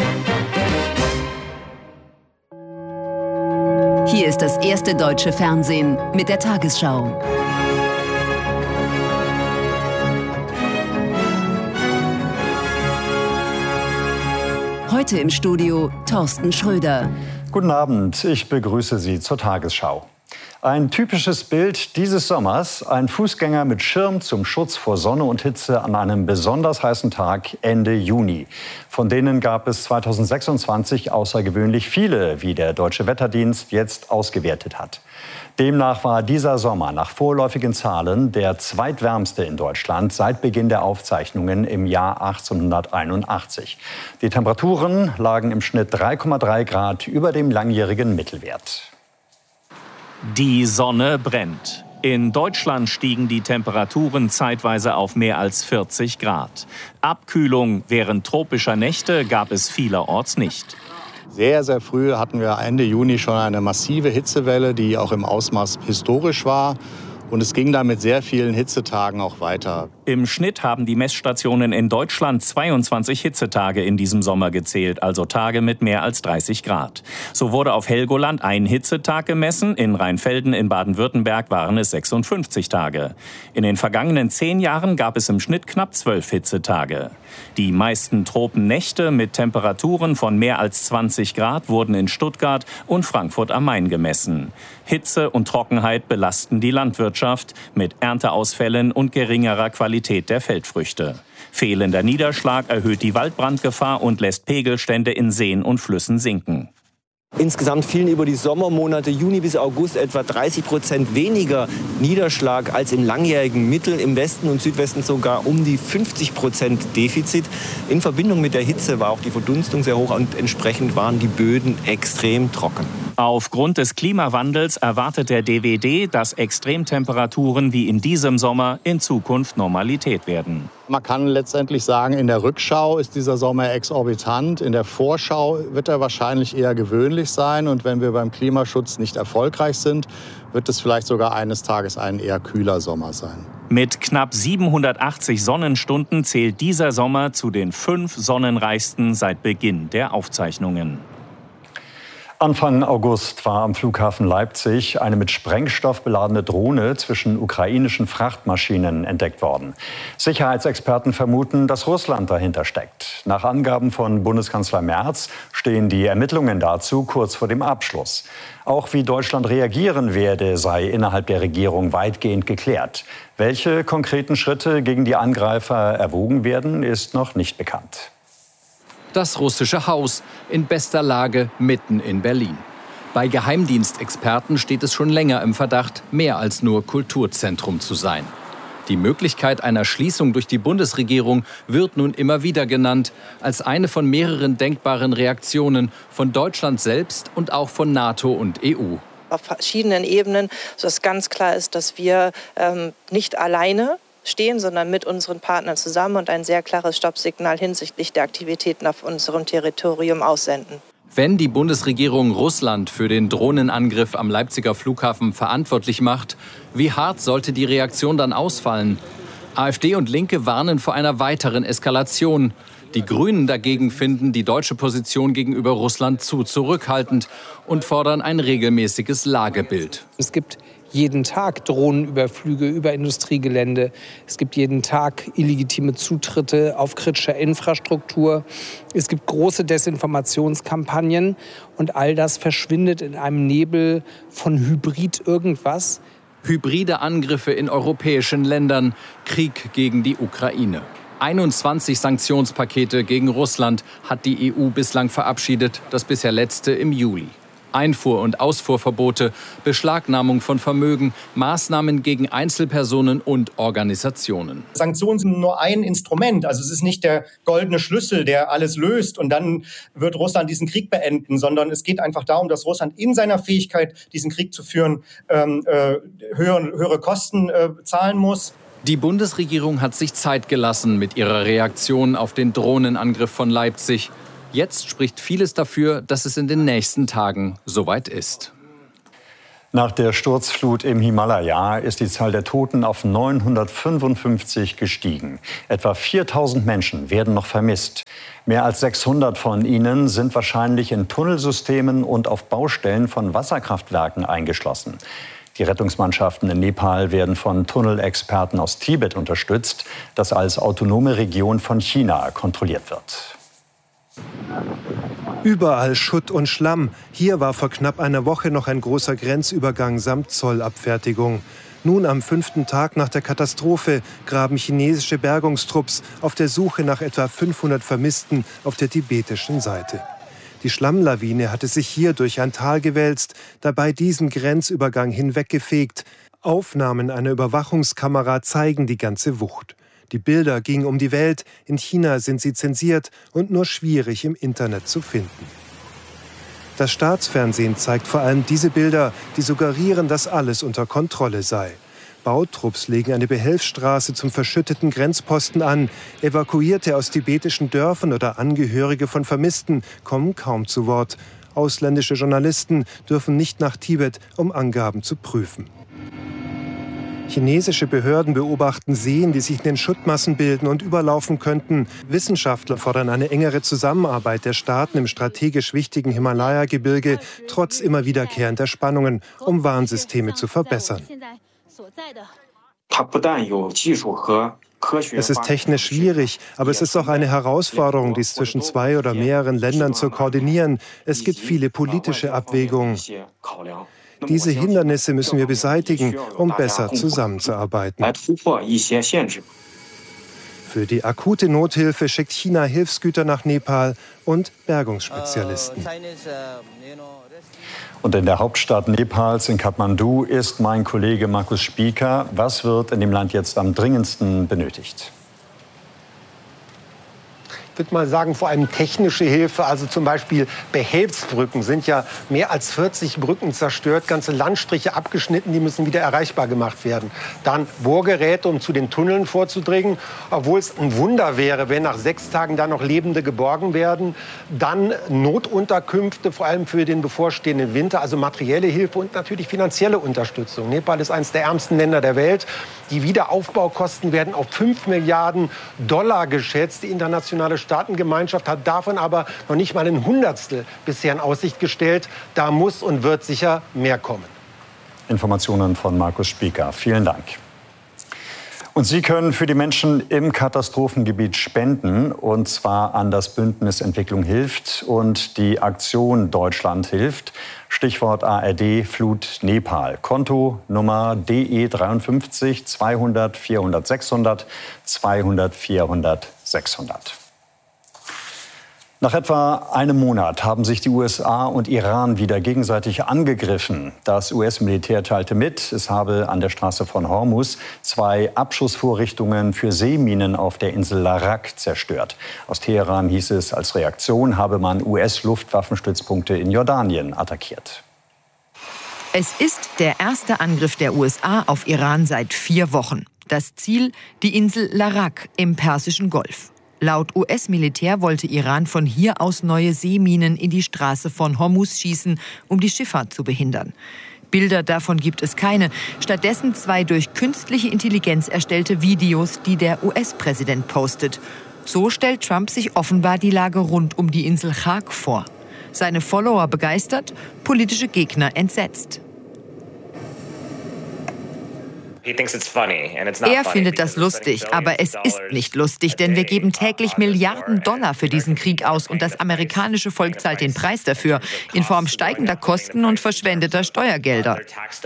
Hier ist das erste deutsche Fernsehen mit der Tagesschau. Heute im Studio Thorsten Schröder. Guten Abend, ich begrüße Sie zur Tagesschau. Ein typisches Bild dieses Sommers, ein Fußgänger mit Schirm zum Schutz vor Sonne und Hitze an einem besonders heißen Tag Ende Juni. Von denen gab es zweitausendsechsundzwanzig außergewöhnlich viele, wie der Deutsche Wetterdienst jetzt ausgewertet hat. Demnach war dieser Sommer nach vorläufigen Zahlen der zweitwärmste in Deutschland seit Beginn der Aufzeichnungen im Jahr achtzehnhunderteinundachtzig. Die Temperaturen lagen im Schnitt drei Komma drei Grad über dem langjährigen Mittelwert. Die Sonne brennt. In Deutschland stiegen die Temperaturen zeitweise auf mehr als vierzig Grad. Abkühlung während tropischer Nächte gab es vielerorts nicht. Sehr, sehr früh hatten wir Ende Juni schon eine massive Hitzewelle, die auch im Ausmaß historisch war. Und es ging dann mit sehr vielen Hitzetagen auch weiter. Im Schnitt haben die Messstationen in Deutschland zweiundzwanzig Hitzetage in diesem Sommer gezählt, also Tage mit mehr als dreißig Grad. So wurde auf Helgoland ein Hitzetag gemessen, in Rheinfelden in Baden-Württemberg waren es sechsundfünfzig Tage. In den vergangenen zehn Jahren gab es im Schnitt knapp zwölf Hitzetage. Die meisten Tropennächte mit Temperaturen von mehr als zwanzig Grad wurden in Stuttgart und Frankfurt am Main gemessen. Hitze und Trockenheit belasten die Landwirtschaft mit Ernteausfällen und geringerer Qualität der Feldfrüchte. Fehlender Niederschlag erhöht die Waldbrandgefahr und lässt Pegelstände in Seen und Flüssen sinken. Insgesamt fielen über die Sommermonate Juni bis August etwa dreißig Prozent weniger Niederschlag als im langjährigen Mittel. Im Westen und Südwesten sogar um die fünfzig Prozent Defizit. In Verbindung mit der Hitze war auch die Verdunstung sehr hoch und entsprechend waren die Böden extrem trocken. Aufgrund des Klimawandels erwartet der D W D, dass Extremtemperaturen wie in diesem Sommer in Zukunft Normalität werden. Man kann letztendlich sagen, in der Rückschau ist dieser Sommer exorbitant. In der Vorschau wird er wahrscheinlich eher gewöhnlich sein. Und wenn wir beim Klimaschutz nicht erfolgreich sind, wird es vielleicht sogar eines Tages ein eher kühler Sommer sein. Mit knapp siebenhundertachtzig Sonnenstunden zählt dieser Sommer zu den fünf sonnenreichsten seit Beginn der Aufzeichnungen. Anfang August war am Flughafen Leipzig eine mit Sprengstoff beladene Drohne zwischen ukrainischen Frachtmaschinen entdeckt worden. Sicherheitsexperten vermuten, dass Russland dahinter steckt. Nach Angaben von Bundeskanzler Merz stehen die Ermittlungen dazu kurz vor dem Abschluss. Auch wie Deutschland reagieren werde, sei innerhalb der Regierung weitgehend geklärt. Welche konkreten Schritte gegen die Angreifer erwogen werden, ist noch nicht bekannt. Das russische Haus in bester Lage mitten in Berlin. Bei Geheimdienstexperten steht es schon länger im Verdacht, mehr als nur Kulturzentrum zu sein. Die Möglichkeit einer Schließung durch die Bundesregierung wird nun immer wieder genannt, als eine von mehreren denkbaren Reaktionen von Deutschland selbst und auch von NATO und E U. Auf verschiedenen Ebenen, sodass ganz klar ist, dass wir ähm, nicht alleine stehen, sondern mit unseren Partnern zusammen und ein sehr klares Stoppsignal hinsichtlich der Aktivitäten auf unserem Territorium aussenden. Wenn die Bundesregierung Russland für den Drohnenangriff am Leipziger Flughafen verantwortlich macht, wie hart sollte die Reaktion dann ausfallen? AfD und Linke warnen vor einer weiteren Eskalation. Die Grünen dagegen finden die deutsche Position gegenüber Russland zu zurückhaltend und fordern ein regelmäßiges Lagebild. Es gibt jeden Tag Drohnenüberflüge über Industriegelände. Es gibt jeden Tag illegitime Zutritte auf kritische Infrastruktur. Es gibt große Desinformationskampagnen. Und all das verschwindet in einem Nebel von Hybrid irgendwas. Hybride Angriffe in europäischen Ländern, Krieg gegen die Ukraine. einundzwanzig Sanktionspakete gegen Russland hat die E U bislang verabschiedet, das bisher letzte im Juli. Einfuhr- und Ausfuhrverbote, Beschlagnahmung von Vermögen, Maßnahmen gegen Einzelpersonen und Organisationen. Sanktionen sind nur ein Instrument. Also es ist nicht der goldene Schlüssel, der alles löst und dann wird Russland diesen Krieg beenden, sondern es geht einfach darum, dass Russland in seiner Fähigkeit, diesen Krieg zu führen, ähm, äh, höhere, höhere Kosten äh, zahlen muss. Die Bundesregierung hat sich Zeit gelassen mit ihrer Reaktion auf den Drohnenangriff von Leipzig. Jetzt spricht vieles dafür, dass es in den nächsten Tagen soweit ist. Nach der Sturzflut im Himalaya ist die Zahl der Toten auf neunhundertfünfundfünfzig gestiegen. Etwa viertausend Menschen werden noch vermisst. Mehr als sechshundert von ihnen sind wahrscheinlich in Tunnelsystemen und auf Baustellen von Wasserkraftwerken eingeschlossen. Die Rettungsmannschaften in Nepal werden von Tunnelexperten aus Tibet unterstützt, das als autonome Region von China kontrolliert wird. Überall Schutt und Schlamm. Hier war vor knapp einer Woche noch ein großer Grenzübergang samt Zollabfertigung. Nun am fünften Tag nach der Katastrophe graben chinesische Bergungstrupps auf der Suche nach etwa fünfhundert Vermissten auf der tibetischen Seite. Die Schlammlawine hatte sich hier durch ein Tal gewälzt, dabei diesen Grenzübergang hinweggefegt. Aufnahmen einer Überwachungskamera zeigen die ganze Wucht. Die Bilder gingen um die Welt, in China sind sie zensiert und nur schwierig im Internet zu finden. Das Staatsfernsehen zeigt vor allem diese Bilder, die suggerieren, dass alles unter Kontrolle sei. Bautrupps legen eine Behelfsstraße zum verschütteten Grenzposten an. Evakuierte aus tibetischen Dörfern oder Angehörige von Vermissten kommen kaum zu Wort. Ausländische Journalisten dürfen nicht nach Tibet, um Angaben zu prüfen. Chinesische Behörden beobachten Seen, die sich in den Schuttmassen bilden und überlaufen könnten. Wissenschaftler fordern eine engere Zusammenarbeit der Staaten im strategisch wichtigen Himalaya-Gebirge, trotz immer wiederkehrender Spannungen, um Warnsysteme zu verbessern. Es ist technisch schwierig, aber es ist auch eine Herausforderung, dies zwischen zwei oder mehreren Ländern zu koordinieren. Es gibt viele politische Abwägungen. Diese Hindernisse müssen wir beseitigen, um besser zusammenzuarbeiten. Für die akute Nothilfe schickt China Hilfsgüter nach Nepal und Bergungsspezialisten. Und in der Hauptstadt Nepals, in Kathmandu, ist mein Kollege Markus Spieker. Was wird in dem Land jetzt am dringendsten benötigt? Ich würde mal sagen, vor allem technische Hilfe, also zum Beispiel Behelfsbrücken, sind ja mehr als vierzig Brücken zerstört, ganze Landstriche abgeschnitten, die müssen wieder erreichbar gemacht werden. Dann Bohrgeräte, um zu den Tunneln vorzudringen, obwohl es ein Wunder wäre, wenn nach sechs Tagen da noch Lebende geborgen werden. Dann Notunterkünfte, vor allem für den bevorstehenden Winter, also materielle Hilfe und natürlich finanzielle Unterstützung. Nepal ist eines der ärmsten Länder der Welt. Die Wiederaufbaukosten werden auf fünf Milliarden Dollar geschätzt. Die internationale Staatengemeinschaft hat davon aber noch nicht mal ein Hundertstel bisher in Aussicht gestellt. Da muss und wird sicher mehr kommen. Informationen von Markus Spieker. Vielen Dank. Und Sie können für die Menschen im Katastrophengebiet spenden, und zwar an das Bündnis Entwicklung hilft und die Aktion Deutschland hilft. Stichwort A R D Flut Nepal. Konto Nummer D E dreiundfünfzig zweihundert vierhundert sechshundert zweihundert vierhundert sechshundert. Nach etwa einem Monat haben sich die U S A und Iran wieder gegenseitig angegriffen. Das U S-Militär teilte mit, es habe an der Straße von Hormuz zwei Abschussvorrichtungen für Seeminen auf der Insel Larak zerstört. Aus Teheran hieß es, als Reaktion habe man U S-Luftwaffenstützpunkte in Jordanien attackiert. Es ist der erste Angriff der U S A auf Iran seit vier Wochen. Das Ziel, die Insel Larak im Persischen Golf. Laut U S-Militär wollte Iran von hier aus neue Seeminen in die Straße von Hormuz schießen, um die Schifffahrt zu behindern. Bilder davon gibt es keine. Stattdessen zwei durch künstliche Intelligenz erstellte Videos, die der U S-Präsident postet. So stellt Trump sich offenbar die Lage rund um die Insel Chak vor. Seine Follower begeistert, politische Gegner entsetzt. Er findet das lustig, aber es ist nicht lustig, denn wir geben täglich Milliarden Dollar für diesen Krieg aus und das amerikanische Volk zahlt den Preis dafür in Form steigender Kosten und verschwendeter Steuergelder.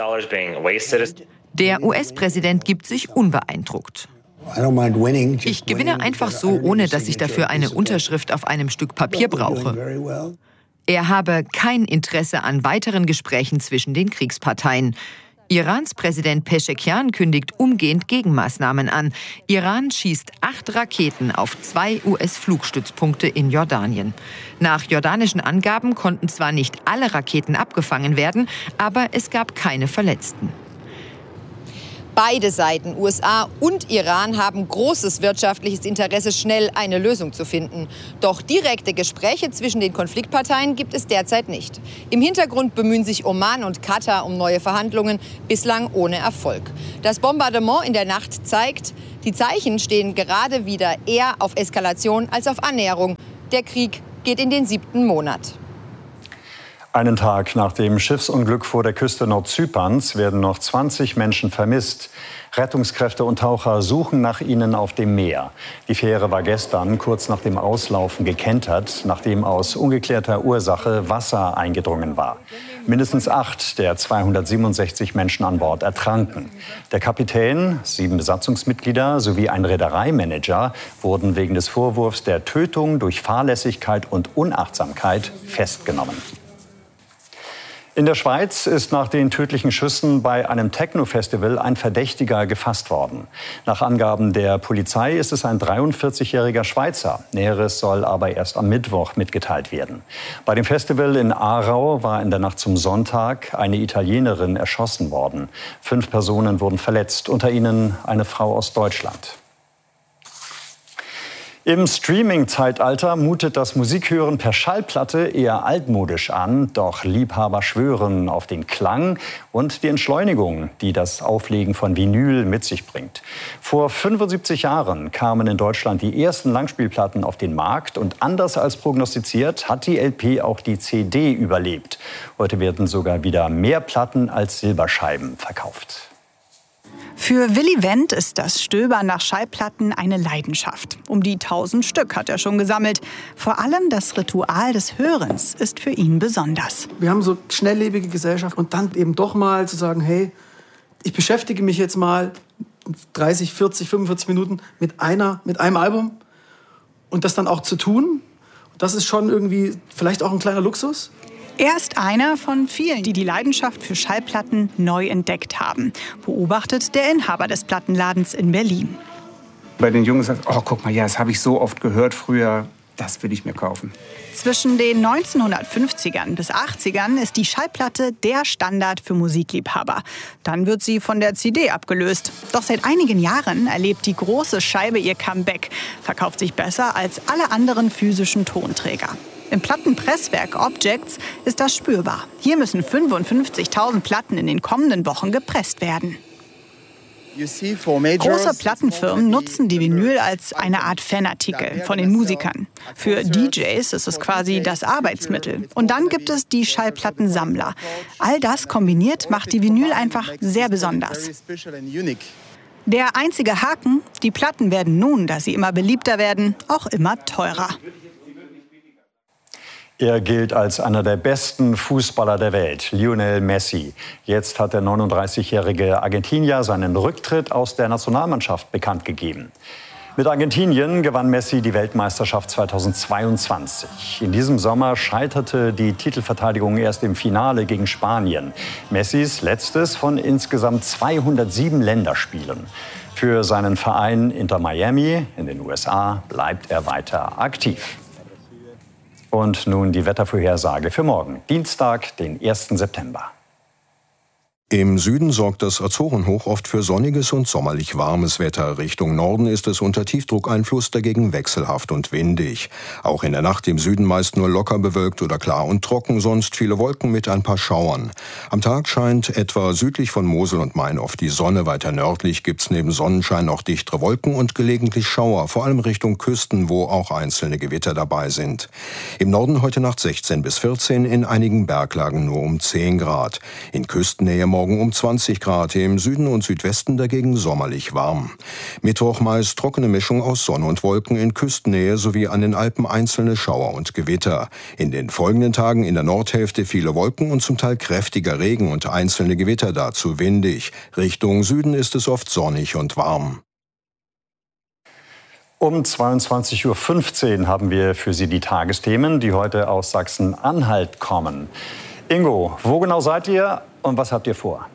Der U S-Präsident gibt sich unbeeindruckt. Ich gewinne einfach so, ohne dass ich dafür eine Unterschrift auf einem Stück Papier brauche. Er habe kein Interesse an weiteren Gesprächen zwischen den Kriegsparteien. Irans Präsident Peschekian kündigt umgehend Gegenmaßnahmen an. Iran schießt acht Raketen auf zwei U S-Flugstützpunkte in Jordanien. Nach jordanischen Angaben konnten zwar nicht alle Raketen abgefangen werden, aber es gab keine Verletzten. Beide Seiten, U S A und Iran, haben großes wirtschaftliches Interesse, schnell eine Lösung zu finden. Doch direkte Gespräche zwischen den Konfliktparteien gibt es derzeit nicht. Im Hintergrund bemühen sich Oman und Katar um neue Verhandlungen, bislang ohne Erfolg. Das Bombardement in der Nacht zeigt, die Zeichen stehen gerade wieder eher auf Eskalation als auf Annäherung. Der Krieg geht in den siebten Monat. Einen Tag nach dem Schiffsunglück vor der Küste Nordzyperns werden noch zwanzig Menschen vermisst. Rettungskräfte und Taucher suchen nach ihnen auf dem Meer. Die Fähre war gestern kurz nach dem Auslaufen gekentert, nachdem aus ungeklärter Ursache Wasser eingedrungen war. Mindestens acht der zweihundertsiebenundsechzig Menschen an Bord ertranken. Der Kapitän, sieben Besatzungsmitglieder sowie ein Reedereimanager wurden wegen des Vorwurfs der Tötung durch Fahrlässigkeit und Unachtsamkeit festgenommen. In der Schweiz ist nach den tödlichen Schüssen bei einem Techno-Festival ein Verdächtiger gefasst worden. Nach Angaben der Polizei ist es ein dreiundvierzigjähriger Schweizer. Näheres soll aber erst am Mittwoch mitgeteilt werden. Bei dem Festival in Aarau war in der Nacht zum Sonntag eine Italienerin erschossen worden. Fünf Personen wurden verletzt, unter ihnen eine Frau aus Deutschland. Im Streaming-Zeitalter mutet das Musikhören per Schallplatte eher altmodisch an. Doch Liebhaber schwören auf den Klang und die Entschleunigung, die das Auflegen von Vinyl mit sich bringt. Vor fünfundsiebzig Jahren kamen in Deutschland die ersten Langspielplatten auf den Markt. Und anders als prognostiziert hat die L P auch die C D überlebt. Heute werden sogar wieder mehr Platten als Silberscheiben verkauft. Für Willy Wendt ist das Stöbern nach Schallplatten eine Leidenschaft. Um die tausend Stück hat er schon gesammelt. Vor allem das Ritual des Hörens ist für ihn besonders. Wir haben so schnelllebige Gesellschaft und dann eben doch mal zu sagen, hey, ich beschäftige mich jetzt mal dreißig, vierzig, fünfundvierzig Minuten mit einer, mit einem Album und das dann auch zu tun. Das ist schon irgendwie vielleicht auch ein kleiner Luxus. Er ist einer von vielen, die die Leidenschaft für Schallplatten neu entdeckt haben, beobachtet der Inhaber des Plattenladens in Berlin. Bei den Jungen sagt, oh, guck mal, ja, das habe ich so oft gehört früher, das will ich mir kaufen. Zwischen den neunzehnhundertfünfzigern bis achtzigern ist die Schallplatte der Standard für Musikliebhaber. Dann wird sie von der C D abgelöst. Doch seit einigen Jahren erlebt die große Scheibe ihr Comeback, verkauft sich besser als alle anderen physischen Tonträger. Im Plattenpresswerk Objects ist das spürbar. Hier müssen fünfundfünfzigtausend Platten in den kommenden Wochen gepresst werden. Große Plattenfirmen nutzen die Vinyl als eine Art Fanartikel von den Musikern. Für D Js ist es quasi das Arbeitsmittel. Und dann gibt es die Schallplattensammler. All das kombiniert macht die Vinyl einfach sehr besonders. Der einzige Haken: Die Platten werden nun, da sie immer beliebter werden, auch immer teurer. Er gilt als einer der besten Fußballer der Welt, Lionel Messi. Jetzt hat der neununddreißigjährige Argentinier seinen Rücktritt aus der Nationalmannschaft bekannt gegeben. Mit Argentinien gewann Messi die Weltmeisterschaft zweitausendzweiundzwanzig. In diesem Sommer scheiterte die Titelverteidigung erst im Finale gegen Spanien. Messis letztes von insgesamt zweihundertsieben Länderspielen. Für seinen Verein Inter Miami in den U S A bleibt er weiter aktiv. Und nun die Wettervorhersage für morgen, Dienstag, den ersten September. Im Süden sorgt das Azorenhoch oft für sonniges und sommerlich warmes Wetter. Richtung Norden ist es unter Tiefdruckeinfluss dagegen wechselhaft und windig. Auch in der Nacht im Süden meist nur locker bewölkt oder klar und trocken, sonst viele Wolken mit ein paar Schauern. Am Tag scheint etwa südlich von Mosel und Main oft die Sonne. Weiter nördlich gibt's neben Sonnenschein auch dichtere Wolken und gelegentlich Schauer, vor allem Richtung Küsten, wo auch einzelne Gewitter dabei sind. Im Norden heute Nacht sechzehn bis vierzehn, in einigen Berglagen nur um zehn Grad. In Küstennähe morgen um zwanzig Grad, im Süden und Südwesten dagegen sommerlich warm. Mittwoch meist trockene Mischung aus Sonne und Wolken, in Küstennähe sowie an den Alpen einzelne Schauer und Gewitter. In den folgenden Tagen in der Nordhälfte viele Wolken und zum Teil kräftiger Regen und einzelne Gewitter, dazu windig. Richtung Süden ist es oft sonnig und warm. Um zweiundzwanzig Uhr fünfzehn haben wir für Sie die Tagesthemen, die heute aus Sachsen-Anhalt kommen. Ingo, wo genau seid ihr und was habt ihr vor?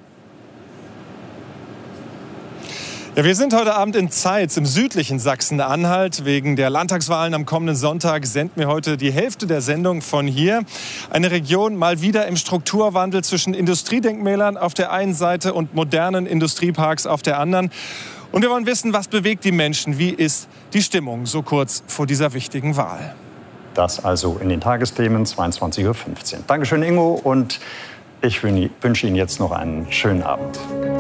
Ja, wir sind heute Abend in Zeitz im südlichen Sachsen-Anhalt. Wegen der Landtagswahlen am kommenden Sonntag senden wir heute die Hälfte der Sendung von hier. Eine Region mal wieder im Strukturwandel zwischen Industriedenkmälern auf der einen Seite und modernen Industrieparks auf der anderen. Und wir wollen wissen, was bewegt die Menschen? Wie ist die Stimmung so kurz vor dieser wichtigen Wahl? Das also in den Tagesthemen zweiundzwanzig Uhr fünfzehn. Dankeschön, Ingo, und ich wünsche Ihnen jetzt noch einen schönen Abend.